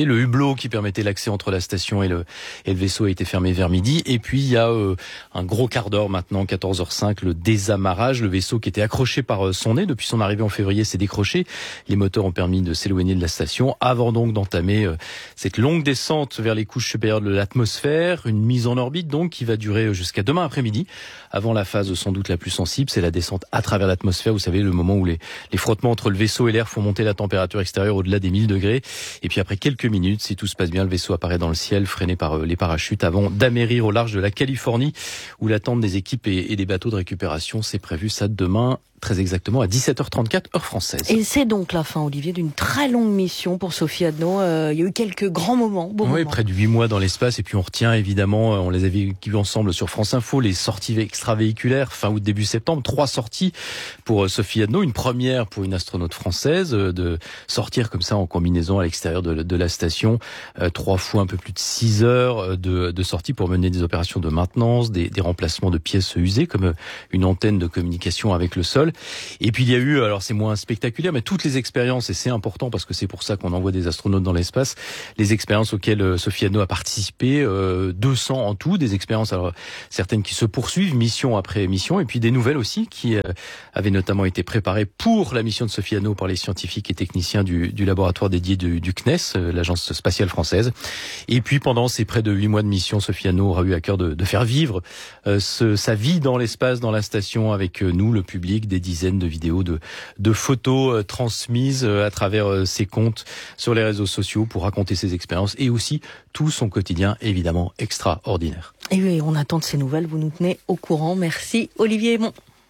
l'eau qui permettait l'accès entre la station et le, et le vaisseau a été fermé vers midi. Et puis il y a euh, un gros quart d'heure maintenant, quatorze heures cinq, le désamarrage. Le vaisseau qui était accroché par son nez depuis son arrivée en février s'est décroché. Les moteurs ont permis de s'éloigner de la station avant donc d'entamer euh, cette longue descente vers les couches supérieures de l'atmosphère. Une mise en orbite donc qui va durer jusqu'à demain après-midi. Avant la phase sans doute la plus sensible, c'est la descente à travers l'atmosphère. Vous savez, le moment où les, les frottements entre le vaisseau et l'air font monter la température extérieure au-delà des mille degrés. Et puis après quelques minutes, si tout se passe bien, le vaisseau apparaît dans le ciel, freiné par les parachutes, avant d'amérir au large de la Californie, où l'attente des équipes et, et des bateaux de récupération, c'est prévu ça demain, très exactement à dix-sept heures trente-quatre, heure française. Et c'est donc la fin, Olivier, d'une très longue mission pour Sophie Adno. Euh, il y a eu quelques grands moments, beaux oui, moments. Près de huit mois dans l'espace. Et puis on retient évidemment, on les avait vécus ensemble sur France Info, les sorties extravéhiculaires fin août, début septembre. Trois sorties pour Sophie Adno. Une première pour une astronaute française, de sortir comme ça en combinaison à l'extérieur de, de la station. Euh, trois fois un peu plus de six heures de, de sortie pour mener des opérations de maintenance, des, des remplacements de pièces usées, comme une antenne de communication avec le sol. Et puis il y a eu, alors c'est moins spectaculaire, mais toutes les expériences, et c'est important parce que c'est pour ça qu'on envoie des astronautes dans l'espace, les expériences auxquelles Sophie Adno a participé, euh, deux cents en tout, des expériences, alors certaines qui se poursuivent, mission après mission, et puis des nouvelles aussi qui euh, avaient notamment été préparées pour la mission de Sophie Adno par les scientifiques et techniciens du, du laboratoire dédié du, du C N E S, euh, l'agence spatiale française. Et puis pendant ces près de huit mois de mission, Sophie Adno aura eu à cœur de, de faire vivre euh, ce, sa vie dans l'espace, dans la station, avec euh, nous, le public, des dizaines de vidéos, de, de photos euh, transmises euh, à travers euh, ses comptes sur les réseaux sociaux pour raconter ses expériences et aussi tout son quotidien, évidemment extraordinaire. Et oui, on attend de ces nouvelles, vous nous tenez au courant. Merci Olivier Aymon.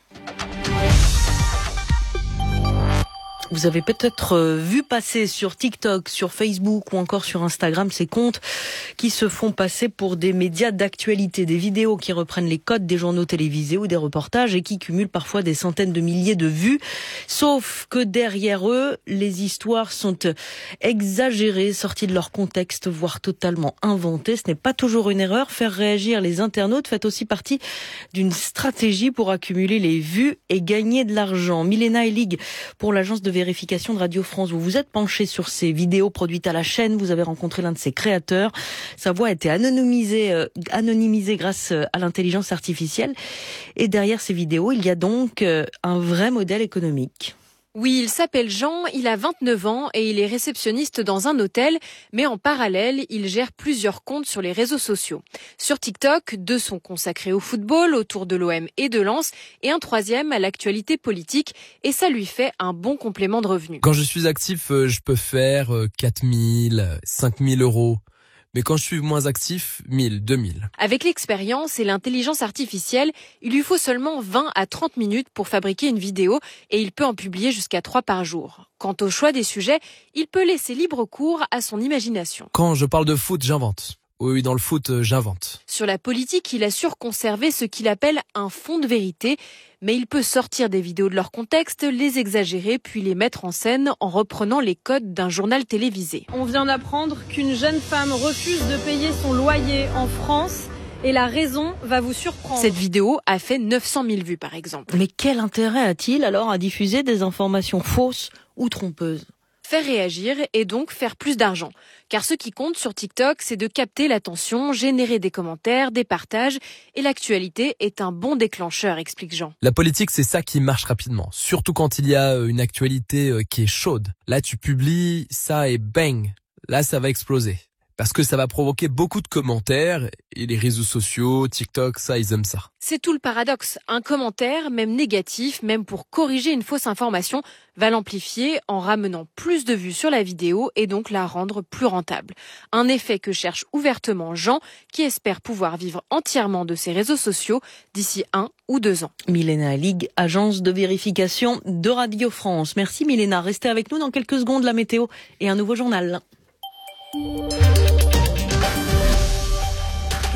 Vous avez peut-être vu passer sur TikTok, sur Facebook ou encore sur Instagram ces comptes qui se font passer pour des médias d'actualité, des vidéos qui reprennent les codes des journaux télévisés ou des reportages et qui cumulent parfois des centaines de milliers de vues. Sauf que derrière eux, les histoires sont exagérées, sorties de leur contexte, voire totalement inventées. Ce n'est pas toujours une erreur. Faire réagir les internautes fait aussi partie d'une stratégie pour accumuler les vues et gagner de l'argent. Milena Elig pour l'agence de vérification de Radio France. Vous vous êtes penché sur ces vidéos produites à la chaîne. Vous avez rencontré l'un de ses créateurs. Sa voix a été anonymisée, euh, anonymisée grâce à l'intelligence artificielle. Et derrière ces vidéos, il y a donc euh, un vrai modèle économique. Oui, il s'appelle Jean, il a vingt-neuf ans et il est réceptionniste dans un hôtel, mais en parallèle, il gère plusieurs comptes sur les réseaux sociaux. Sur TikTok, deux sont consacrés au football, autour de l'O M et de Lens, et un troisième à l'actualité politique, et ça lui fait un bon complément de revenus. Quand je suis actif, je peux faire quatre mille, cinq mille euros. Mais quand je suis moins actif, mille, deux mille. Avec l'expérience et l'intelligence artificielle, il lui faut seulement vingt à trente minutes pour fabriquer une vidéo et il peut en publier jusqu'à trois par jour. Quant au choix des sujets, il peut laisser libre cours à son imagination. Quand je parle de foot, j'invente. Oui, dans le foot, j'invente. Sur la politique, il assure conserver ce qu'il appelle un fond de vérité, mais il peut sortir des vidéos de leur contexte, les exagérer, puis les mettre en scène en reprenant les codes d'un journal télévisé. On vient d'apprendre qu'une jeune femme refuse de payer son loyer en France. Et la raison va vous surprendre. Cette vidéo a fait neuf cent mille vues, par exemple. Mais quel intérêt a-t-il alors à diffuser des informations fausses ou trompeuses ? Faire réagir et donc faire plus d'argent. Car ce qui compte sur TikTok, c'est de capter l'attention, générer des commentaires, des partages. Et l'actualité est un bon déclencheur, explique Jean. La politique, c'est ça qui marche rapidement. Surtout quand il y a une actualité qui est chaude. Là, tu publies ça et bang, là, ça va exploser. Parce que ça va provoquer beaucoup de commentaires et les réseaux sociaux, TikTok, ça, ils aiment ça. C'est tout le paradoxe. Un commentaire, même négatif, même pour corriger une fausse information, va l'amplifier en ramenant plus de vues sur la vidéo et donc la rendre plus rentable. Un effet que cherche ouvertement Jean, qui espère pouvoir vivre entièrement de ses réseaux sociaux d'ici un ou deux ans. Milena Elig, agence de vérification de Radio France. Merci Milena. Restez avec nous dans quelques secondes, la météo et un nouveau journal.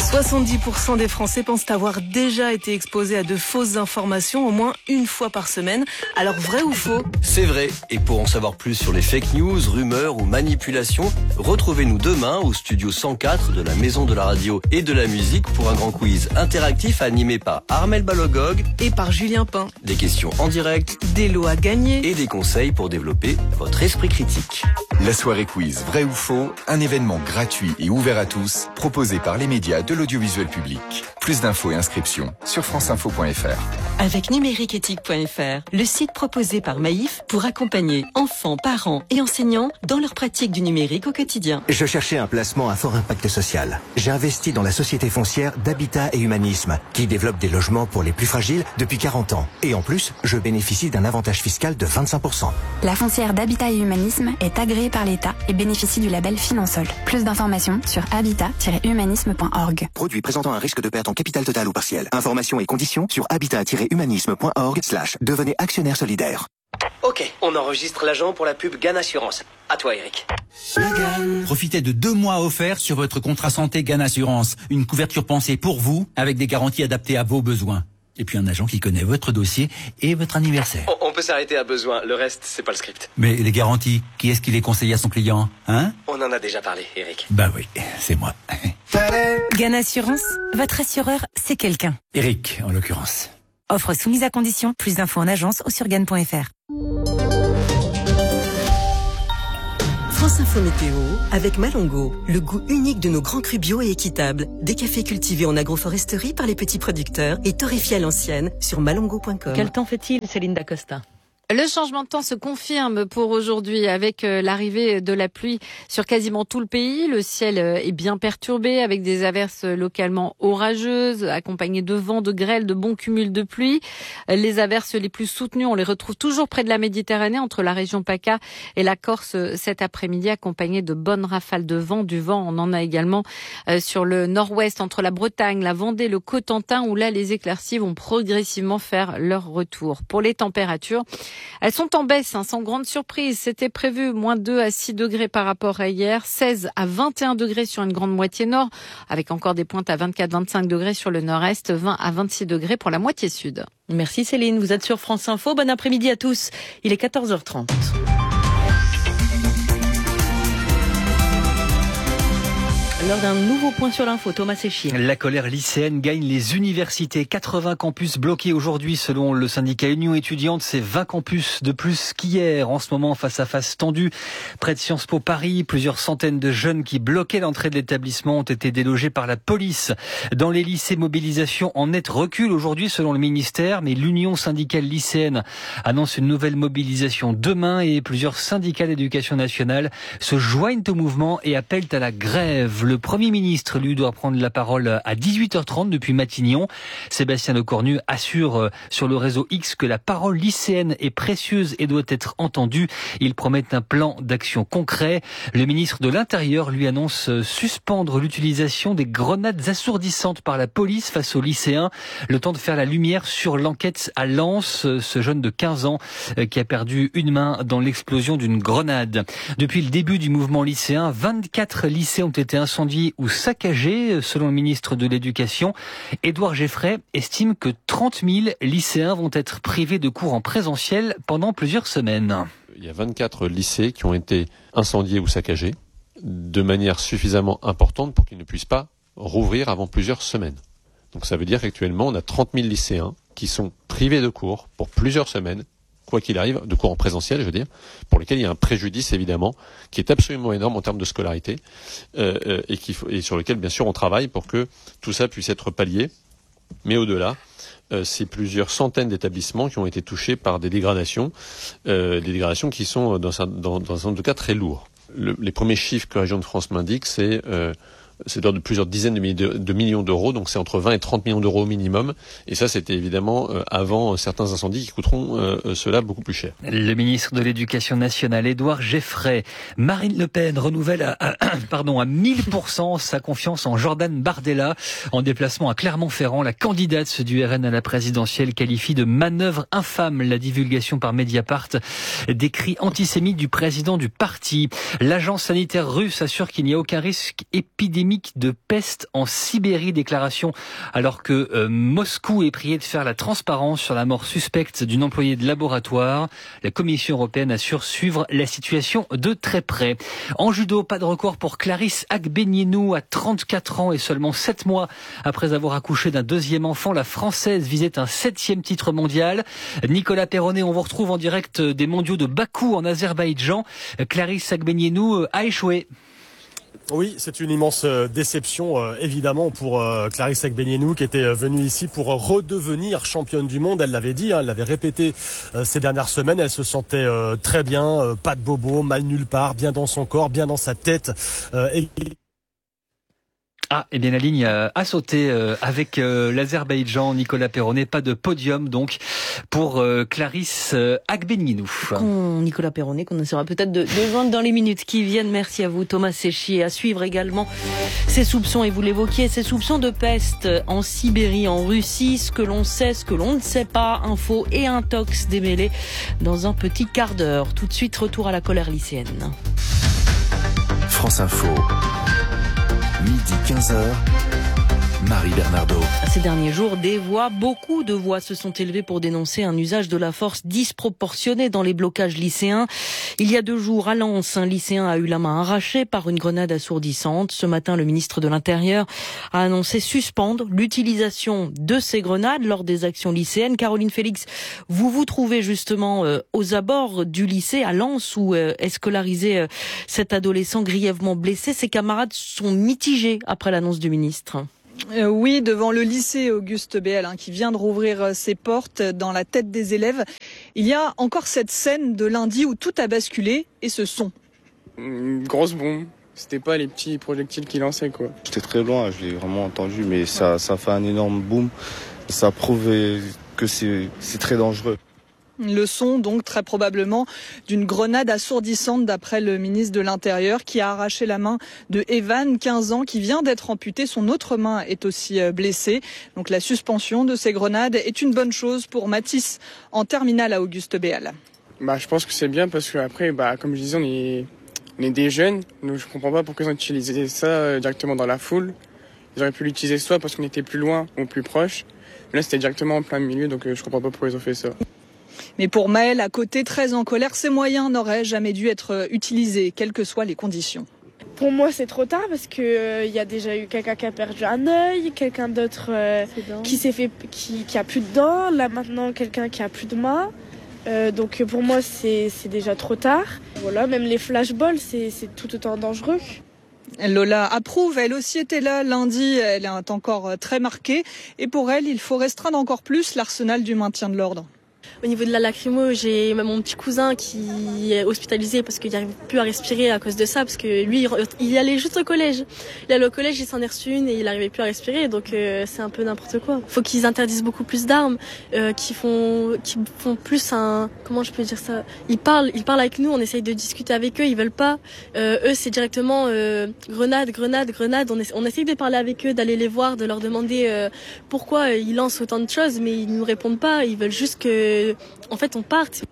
soixante-dix pour cent des Français pensent avoir déjà été exposés à de fausses informations au moins une fois par semaine. Alors vrai ou faux ? C'est vrai. Et pour en savoir plus sur les fake news, rumeurs ou manipulations, retrouvez-nous demain au studio cent quatre de la Maison de la Radio et de la Musique pour un grand quiz interactif animé par Armel Balogog et par Julien Pain. Des questions en direct, des lots à gagner et des conseils pour développer votre esprit critique. La soirée quiz vrai ou faux, un événement gratuit et ouvert à tous, proposé par les médias de l'audiovisuel public. Plus d'infos et inscriptions sur franceinfo point f r. Avec numériqueéthique point f r, le site proposé par Maïf pour accompagner enfants, parents et enseignants dans leur pratique du numérique au quotidien. Je cherchais un placement à fort impact social. J'ai investi dans la société foncière d'Habitat et Humanisme, qui développe des logements pour les plus fragiles depuis quarante ans. Et en plus, je bénéficie d'un avantage fiscal de vingt-cinq pour cent. La foncière d'Habitat et Humanisme est agréée par l'État et bénéficie du label Finansol. Plus d'informations sur habitat tiret humanisme point org. Produit présentant un risque de perte en capital total ou partiel. Informations et conditions sur habitat tiret humanisme point org slash devenez actionnaire solidaire. Ok, on enregistre l'agent pour la pub Gan Assurance. À toi, Eric. Profitez de deux mois offerts sur votre contrat santé Gan Assurance. Une couverture pensée pour vous, avec des garanties adaptées à vos besoins. Et puis un agent qui connaît votre dossier et votre anniversaire. On, on peut s'arrêter à besoin, le reste, c'est pas le script. Mais les garanties, qui est-ce qui les conseille à son client, hein? On en a déjà parlé, Eric. Bah oui, c'est moi. Gan Assurance, votre assureur, c'est quelqu'un. Eric, en l'occurrence. Offre soumise à condition, plus d'infos en agence ou sur gan point f r. France Info Météo avec Malongo, le goût unique de nos grands crus bio et équitables. Des cafés cultivés en agroforesterie par les petits producteurs et torréfiés à l'ancienne sur malongo point com. Quel temps fait-il, Céline Dacosta ? Le changement de temps se confirme pour aujourd'hui avec l'arrivée de la pluie sur quasiment tout le pays. Le ciel est bien perturbé avec des averses localement orageuses, accompagnées de vents, de grêle, de bons cumuls de pluie. Les averses les plus soutenues, on les retrouve toujours près de la Méditerranée, entre la région PACA et la Corse cet après-midi, accompagnées de bonnes rafales de vent. Du vent, on en a également sur le nord-ouest, entre la Bretagne, la Vendée, le Cotentin, où là, les éclaircies vont progressivement faire leur retour. Pour les températures, elles sont en baisse, hein, sans grande surprise. C'était prévu moins deux à six degrés par rapport à hier, seize à vingt et un degrés sur une grande moitié nord, avec encore des pointes à vingt-quatre à vingt-cinq degrés sur le nord-est, vingt à vingt-six degrés pour la moitié sud. Merci Céline, vous êtes sur France Info. Bon après-midi à tous. Il est quatorze heures trente. Lors d'un nouveau point sur l'info, Thomas Séchier. La colère lycéenne gagne les universités. quatre-vingts campus bloqués aujourd'hui selon le syndicat Union étudiante. C'est vingt campus de plus qu'hier. En ce moment, face à face tendu près de Sciences Po Paris, plusieurs centaines de jeunes qui bloquaient l'entrée de l'établissement ont été délogés par la police. Dans les lycées, mobilisation en net recul aujourd'hui selon le ministère, mais l'Union syndicale lycéenne annonce une nouvelle mobilisation demain et plusieurs syndicats d'éducation nationale se joignent au mouvement et appellent à la grève. Le Premier ministre, lui, doit prendre la parole à dix-huit heures trente depuis Matignon. Sébastien Lecornu assure sur le réseau X que la parole lycéenne est précieuse et doit être entendue. Il promet un plan d'action concret. Le ministre de l'Intérieur lui annonce suspendre l'utilisation des grenades assourdissantes par la police face aux lycéens. Le temps de faire la lumière sur l'enquête à Lens, ce jeune de quinze ans qui a perdu une main dans l'explosion d'une grenade. Depuis le début du mouvement lycéen, vingt-quatre lycées ont été incendiés ou saccagés, selon le ministre de l'Éducation. Édouard Geffray estime que trente mille lycéens vont être privés de cours en présentiel pendant plusieurs semaines. Il y a vingt-quatre lycées qui ont été incendiés ou saccagés de manière suffisamment importante pour qu'ils ne puissent pas rouvrir avant plusieurs semaines. Donc ça veut dire qu'actuellement, on a trente mille lycéens qui sont privés de cours pour plusieurs semaines, quoi qu'il arrive, de cours en présentiel, je veux dire, pour lesquels il y a un préjudice, évidemment, qui est absolument énorme en termes de scolarité, euh, et, qui, et sur lequel, bien sûr, on travaille pour que tout ça puisse être pallié. Mais au-delà, euh, c'est plusieurs centaines d'établissements qui ont été touchés par des dégradations, euh, des dégradations qui sont, dans un, dans, dans un certain nombre de cas, très lourds. Le, les premiers chiffres que la Région de France m'indique, c'est... Euh, c'est d'ordre de plusieurs dizaines de, de, de millions d'euros, donc c'est entre vingt et trente millions d'euros au minimum. Et ça, c'était évidemment euh, avant certains incendies qui coûteront euh, cela beaucoup plus cher. Le ministre de l'Éducation nationale, Édouard Geffray. Marine Le Pen renouvelle à, à, pardon, à mille pour cent sa confiance en Jordan Bardella. En déplacement à Clermont-Ferrand, la candidate du R N à la présidentielle qualifie de manœuvre infâme la divulgation par Mediapart des cris antisémites du président du parti. L'agence sanitaire russe assure qu'il n'y a aucun risque épidémique endémique de peste en Sibérie. Déclaration alors que euh, Moscou est prié de faire la transparence sur la mort suspecte d'une employée de laboratoire. La Commission européenne assure suivre la situation de très près. En judo, pas de record pour Clarisse Agbenienou à trente-quatre ans et seulement sept mois après avoir accouché d'un deuxième enfant. La Française visait un septième titre mondial. Nicolas Perronnet, on vous retrouve en direct des mondiaux de Bakou en Azerbaïdjan. Clarisse Agbenienou a échoué. Oui, c'est une immense déception euh, évidemment pour euh, Clarisse Agbenienou qui était venue ici pour redevenir championne du monde. Elle l'avait dit, hein, elle l'avait répété euh, ces dernières semaines. Elle se sentait euh, très bien, euh, pas de bobo, mal nulle part, bien dans son corps, bien dans sa tête. Euh, et... Ah, eh bien la ligne a sauté avec l'Azerbaïdjan. Nicolas Perronnet, pas de podium donc pour Clarisse Agbenienou. Nicolas Perronnet qu'on essaiera peut-être de, de joindre dans les minutes qui viennent. Merci à vous Thomas Séchier. À suivre également ces soupçons, et vous l'évoquiez, ces soupçons de peste en Sibérie, en Russie, ce que l'on sait, ce que l'on ne sait pas, info et intox démêlés dans un petit quart d'heure. Tout de suite, retour à la colère lycéenne. France Info. Midi quinze heures, Marie Bernardo. Ces derniers jours, des voix, beaucoup de voix se sont élevées pour dénoncer un usage de la force disproportionné dans les blocages lycéens. Il y a deux jours, à Lens, un lycéen a eu la main arrachée par une grenade assourdissante. Ce matin, le ministre de l'Intérieur a annoncé suspendre l'utilisation de ces grenades lors des actions lycéennes. Caroline Félix, vous vous trouvez justement euh, aux abords du lycée à Lens où euh, est scolarisé euh, cet adolescent grièvement blessé. Ses camarades sont mitigés après l'annonce du ministre. Euh, oui, devant le lycée Auguste Béal hein, qui vient de rouvrir ses portes dans la tête des élèves. Il y a encore cette scène de lundi où tout a basculé et ce son. Une grosse bombe. C'était pas les petits projectiles qui lançaient quoi. J'étais très loin, je l'ai vraiment entendu, mais ça, ça fait un énorme boom. Ça prouve que c'est, c'est très dangereux. Le son, donc, très probablement d'une grenade assourdissante d'après le ministre de l'Intérieur qui a arraché la main de Evan, quinze ans, qui vient d'être amputé. Son autre main est aussi blessée. Donc la suspension de ces grenades est une bonne chose pour Mathis en terminale à Auguste Béal. Bah, je pense que c'est bien parce qu'après, bah, comme je disais, on est, on est des jeunes. Donc je comprends pas pourquoi ils ont utilisé ça directement dans la foule. Ils auraient pu l'utiliser soit parce qu'on était plus loin ou plus proche. Mais là, c'était directement en plein milieu, donc je comprends pas pourquoi ils ont fait ça. Mais pour Maël, à côté, très en colère, ces moyens n'auraient jamais dû être utilisés, quelles que soient les conditions. Pour moi, c'est trop tard parce que euh, y a déjà eu quelqu'un qui a perdu un œil, quelqu'un d'autre euh, qui s'est fait, qui, qui a plus de dents. Là maintenant, quelqu'un qui a plus de main. Euh, donc pour moi, c'est, c'est déjà trop tard. Voilà, même les flashballs, c'est, c'est tout autant dangereux. Lola approuve, elle aussi était là lundi, elle est encore très marquée. Et pour elle, il faut restreindre encore plus l'arsenal du maintien de l'ordre. Au niveau de la lacrymo, j'ai même mon petit cousin qui est hospitalisé parce qu'il n'arrive plus à respirer à cause de ça, parce que lui, il allait juste au collège. Il allait au collège, il s'en est reçu une et il n'arrivait plus à respirer, donc euh, c'est un peu n'importe quoi. Il faut qu'ils interdisent beaucoup plus d'armes, euh, qui font, qui font plus un, comment je peux dire ça, ils parlent, ils parlent avec nous, on essaye de discuter avec eux, ils veulent pas. Euh, eux, c'est directement euh, grenade, grenade, grenade. On, essa- on essaye de parler avec eux, d'aller les voir, de leur demander euh, pourquoi ils lancent autant de choses, mais ils nous répondent pas. Ils veulent juste que en fait, on parte.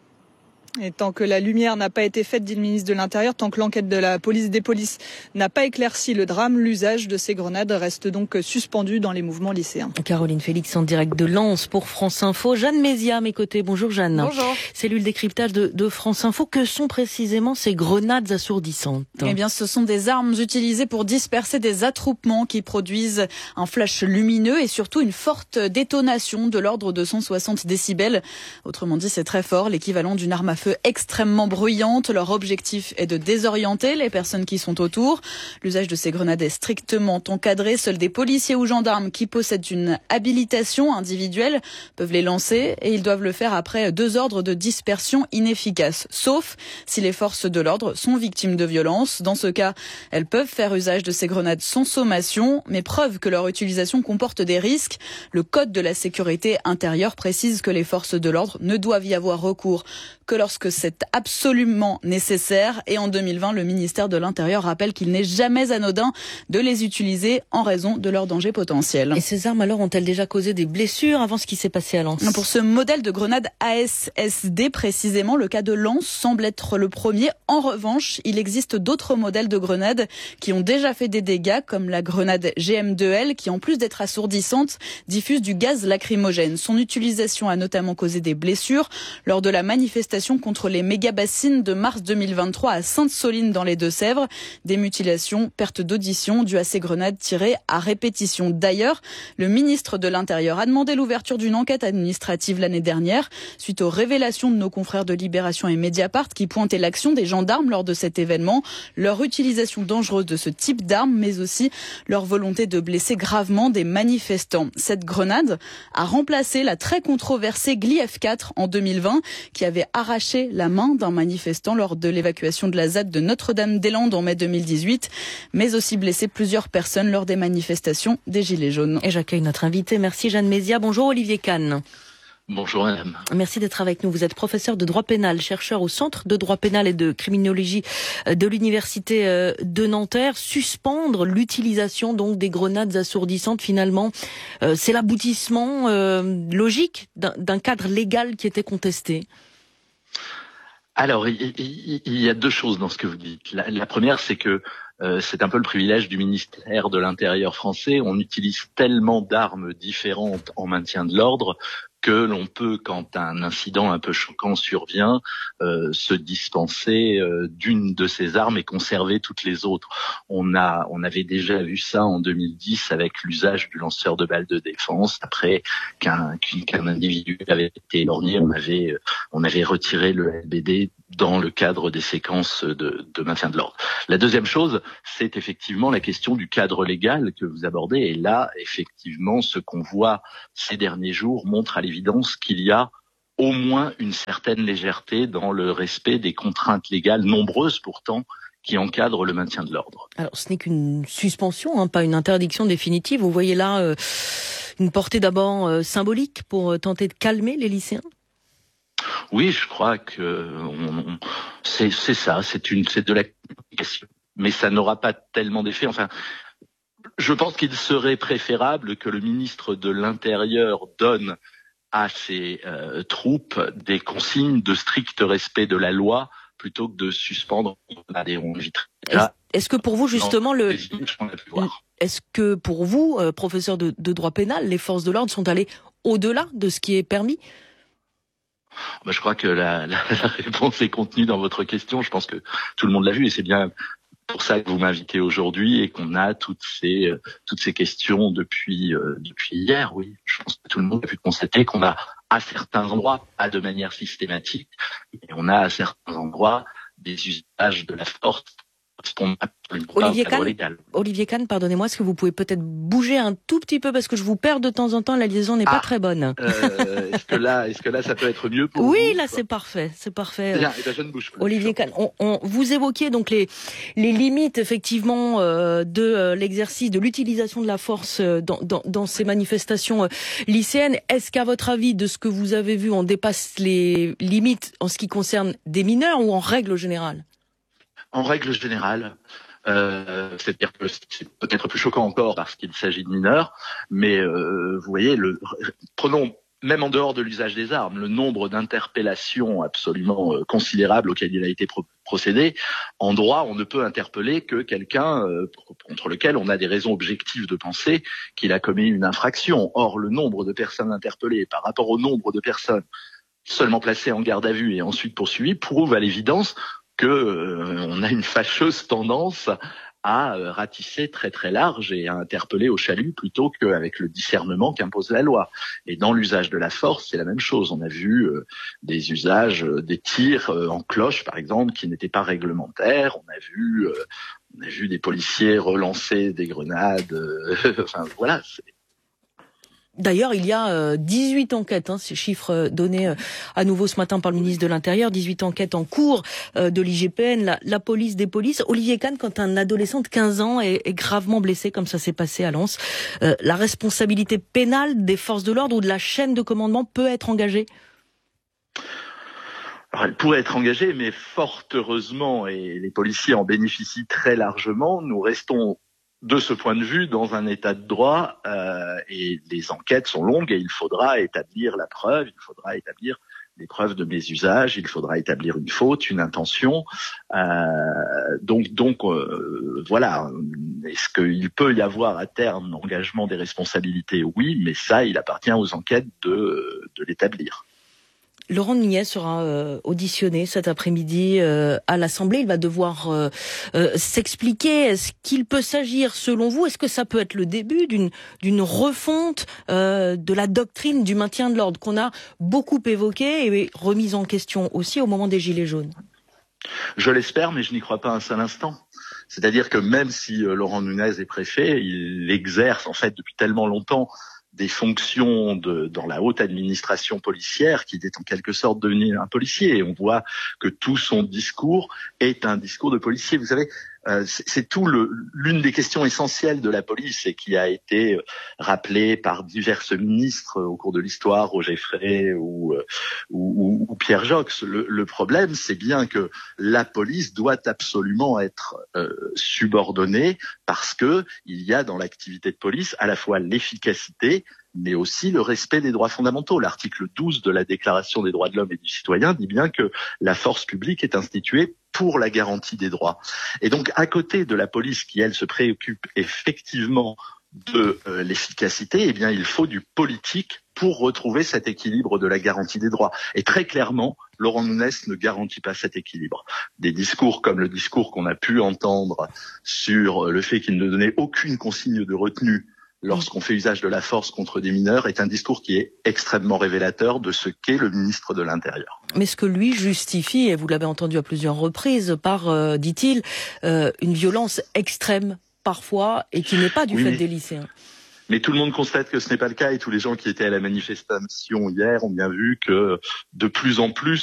Et tant que la lumière n'a pas été faite, dit le ministre de l'Intérieur, tant que l'enquête de la police des polices n'a pas éclairci le drame, l'usage de ces grenades reste donc suspendu dans les mouvements lycéens. Caroline Félix en direct de Lens pour France Info. Jeanne Mézia à mes côtés. Bonjour Jeanne. Bonjour. Cellule décryptage de, de France Info. Que sont précisément ces grenades assourdissantes ? Eh bien, ce sont des armes utilisées pour disperser des attroupements qui produisent un flash lumineux et surtout une forte détonation de l'ordre de cent soixante décibels. Autrement dit, c'est très fort, l'équivalent d'une arme à feu extrêmement bruyante. Leur objectif est de désorienter les personnes qui sont autour. L'usage de ces grenades est strictement encadré. Seuls des policiers ou gendarmes qui possèdent une habilitation individuelle peuvent les lancer et ils doivent le faire après deux ordres de dispersion inefficaces. Sauf si les forces de l'ordre sont victimes de violences. Dans ce cas, elles peuvent faire usage de ces grenades sans sommation, mais preuve que leur utilisation comporte des risques. Le Code de la sécurité intérieure précise que les forces de l'ordre ne doivent y avoir recours que lorsque lorsque c'est absolument nécessaire. Et en deux mille vingt, le ministère de l'Intérieur rappelle qu'il n'est jamais anodin de les utiliser en raison de leur danger potentiel. Et ces armes alors ont-elles déjà causé des blessures avant ce qui s'est passé à Lens? Pour ce modèle de grenade A S S D précisément, le cas de Lens semble être le premier. En revanche, il existe d'autres modèles de grenades qui ont déjà fait des dégâts, comme la grenade G M deux L, qui en plus d'être assourdissante, diffuse du gaz lacrymogène. Son utilisation a notamment causé des blessures lors de la manifestation contre les méga-bassines de mars deux mille vingt-trois à Sainte-Soline dans les Deux-Sèvres. Des mutilations, perte d'audition dues à ces grenades tirées à répétition. D'ailleurs, le ministre de l'Intérieur a demandé l'ouverture d'une enquête administrative l'année dernière suite aux révélations de nos confrères de Libération et Mediapart qui pointaient l'action des gendarmes lors de cet événement, leur utilisation dangereuse de ce type d'armes, mais aussi leur volonté de blesser gravement des manifestants. Cette grenade a remplacé la très controversée Gli F quatre en deux mille vingt qui avait arraché la main d'un manifestant lors de l'évacuation de la Z A D de Notre-Dame-des-Landes en mai deux mille dix-huit, mais aussi blessé plusieurs personnes lors des manifestations des Gilets jaunes. Et j'accueille notre invité. Merci Jeanne Mézia. Bonjour Olivier Kahn. Bonjour madame. Merci d'être avec nous. Vous êtes professeur de droit pénal, chercheur au Centre de droit pénal et de criminologie de l'Université de Nanterre. Suspendre l'utilisation donc des grenades assourdissantes, finalement, euh, c'est l'aboutissement euh, logique d'un, d'un cadre légal qui était contesté. Alors, il, il, il y a deux choses dans ce que vous dites. La, la première, c'est que euh, c'est un peu le privilège du ministère de l'Intérieur français. On utilise tellement d'armes différentes en maintien de l'ordre que l'on peut, quand un incident un peu choquant survient, euh, se dispenser euh, d'une de ces armes et conserver toutes les autres. On a, on avait déjà vu ça en deux mille dix avec l'usage du lanceur de balles de défense. Après qu'un, qu'un individu avait été éborgné, on avait, on avait retiré le L B D dans le cadre des séquences de, de maintien de l'ordre. La deuxième chose, c'est effectivement la question du cadre légal que vous abordez. Et là, effectivement, ce qu'on voit ces derniers jours montre à l'évidence qu'il y a au moins une certaine légèreté dans le respect des contraintes légales, nombreuses pourtant, qui encadrent le maintien de l'ordre. Alors, ce n'est qu'une suspension, hein, pas une interdiction définitive. Vous voyez là euh, une portée d'abord euh, symbolique pour euh, tenter de calmer les lycéens ? Oui, je crois que on, on, c'est, c'est ça, c'est une, c'est de la communication, mais ça n'aura pas tellement d'effet. Enfin, je pense qu'il serait préférable que le ministre de l'Intérieur donne à ses euh, troupes des consignes de strict respect de la loi plutôt que de suspendre des ronds vitres. Est-ce, est-ce que pour vous justement le, est-ce que pour vous, euh, professeur de, de droit pénal, les forces de l'ordre sont allées au-delà de ce qui est permis ? Ben, je crois que la, la, la réponse est contenue dans votre question. Je pense que tout le monde l'a vu et c'est bien pour ça que vous m'invitez aujourd'hui et qu'on a toutes ces euh, toutes ces questions depuis euh, depuis hier. Oui, je pense que tout le monde a pu constater qu'on a à certains endroits, pas de manière systématique, mais on a à certains endroits des usages de la force. Olivier Kahn, Olivier Kahn, pardonnez-moi, est-ce que vous pouvez peut-être bouger un tout petit peu parce que je vous perds de temps en temps, la liaison n'est ah, pas très bonne. Euh, est-ce que là, est-ce que là, ça peut être mieux pour oui, vous? Oui, là, c'est parfait, c'est parfait. Bien, et ben, je ne bouge pas. Olivier Kahn, on, on, vous évoquiez donc les les limites effectivement euh, de euh, l'exercice de l'utilisation de la force euh, dans, dans dans ces manifestations euh, lycéennes. Est-ce qu'à votre avis, de ce que vous avez vu, on dépasse les limites en ce qui concerne des mineurs ou en règle générale? En règle générale, euh, c'est-à-dire que c'est peut-être plus choquant encore parce qu'il s'agit de mineurs, mais euh, vous voyez, le, prenons même en dehors de l'usage des armes, le nombre d'interpellations absolument euh, considérables auxquelles il a été pro- procédé. En droit, on ne peut interpeller que quelqu'un euh, contre lequel on a des raisons objectives de penser qu'il a commis une infraction. Or, le nombre de personnes interpellées par rapport au nombre de personnes seulement placées en garde à vue et ensuite poursuivies prouve à l'évidence que euh, on a une fâcheuse tendance à euh, ratisser très très large et à interpeller au chalut plutôt qu'avec le discernement qu'impose la loi. Et dans l'usage de la force, c'est la même chose. On a vu euh, des usages, euh, des tirs euh, en cloche, par exemple, qui n'étaient pas réglementaires. On a vu, euh, on a vu des policiers relancer des grenades. Euh, enfin voilà. C'est... D'ailleurs, il y a euh, dix-huit enquêtes, hein, ces chiffres donnés euh, à nouveau ce matin par le ministre de l'Intérieur, dix-huit enquêtes en cours euh, de l'I G P N, la, la police des polices. Olivier Kahn, quand un adolescent de quinze ans est, est gravement blessé, comme ça s'est passé à Lens, euh, la responsabilité pénale des forces de l'ordre ou de la chaîne de commandement peut être engagée ? Alors, elle pourrait être engagée, mais fort heureusement, et les policiers en bénéficient très largement, nous restons de ce point de vue dans un état de droit euh, et les enquêtes sont longues et il faudra établir la preuve, il faudra établir des preuves de mésusage, il faudra établir une faute, une intention. Euh, donc, donc euh, voilà. Est-ce qu'il peut y avoir à terme engagement des responsabilités? Oui, mais ça, il appartient aux enquêtes de, de l'établir. Laurent Nunez sera euh, auditionné cet après-midi euh, à l'Assemblée. Il va devoir euh, euh, s'expliquer. Est-ce qu'il peut s'agir, selon vous, est-ce que ça peut être le début d'une d'une refonte euh, de la doctrine du maintien de l'ordre qu'on a beaucoup évoquée et remise en question aussi au moment des Gilets jaunes? Je l'espère, mais je n'y crois pas un seul instant. C'est-à-dire que même si euh, Laurent Nunez est préfet, il exerce en fait depuis tellement longtemps des fonctions de, dans la haute administration policière, qui est en quelque sorte devenu un policier. Et on voit que tout son discours est un discours de policier. Vous savez, euh, c'est, c'est tout le, l'une des questions essentielles de la police et qui a été rappelée par divers ministres au cours de l'histoire, Roger Frey ou, ou, ou Pierre Joxe. Le, le problème, c'est bien que la police doit absolument être euh, subordonnée parce que il y a dans l'activité de police à la fois l'efficacité mais aussi le respect des droits fondamentaux. L'article douze de la Déclaration des droits de l'homme et du citoyen dit bien que la force publique est instituée pour la garantie des droits. Et donc, à côté de la police qui, elle, se préoccupe effectivement de euh, l'efficacité, eh bien, il faut du politique pour retrouver cet équilibre de la garantie des droits. Et très clairement, Laurent Nunez ne garantit pas cet équilibre. Des discours comme le discours qu'on a pu entendre sur le fait qu'il ne donnait aucune consigne de retenue lorsqu'on fait usage de la force contre des mineurs est un discours qui est extrêmement révélateur de ce qu'est le ministre de l'Intérieur. Mais ce que lui justifie, et vous l'avez entendu à plusieurs reprises, par, euh, dit-il, euh, une violence extrême parfois et qui n'est pas du oui, fait mais... des lycéens. Mais tout le monde constate que ce n'est pas le cas et tous les gens qui étaient à la manifestation hier ont bien vu que de plus en plus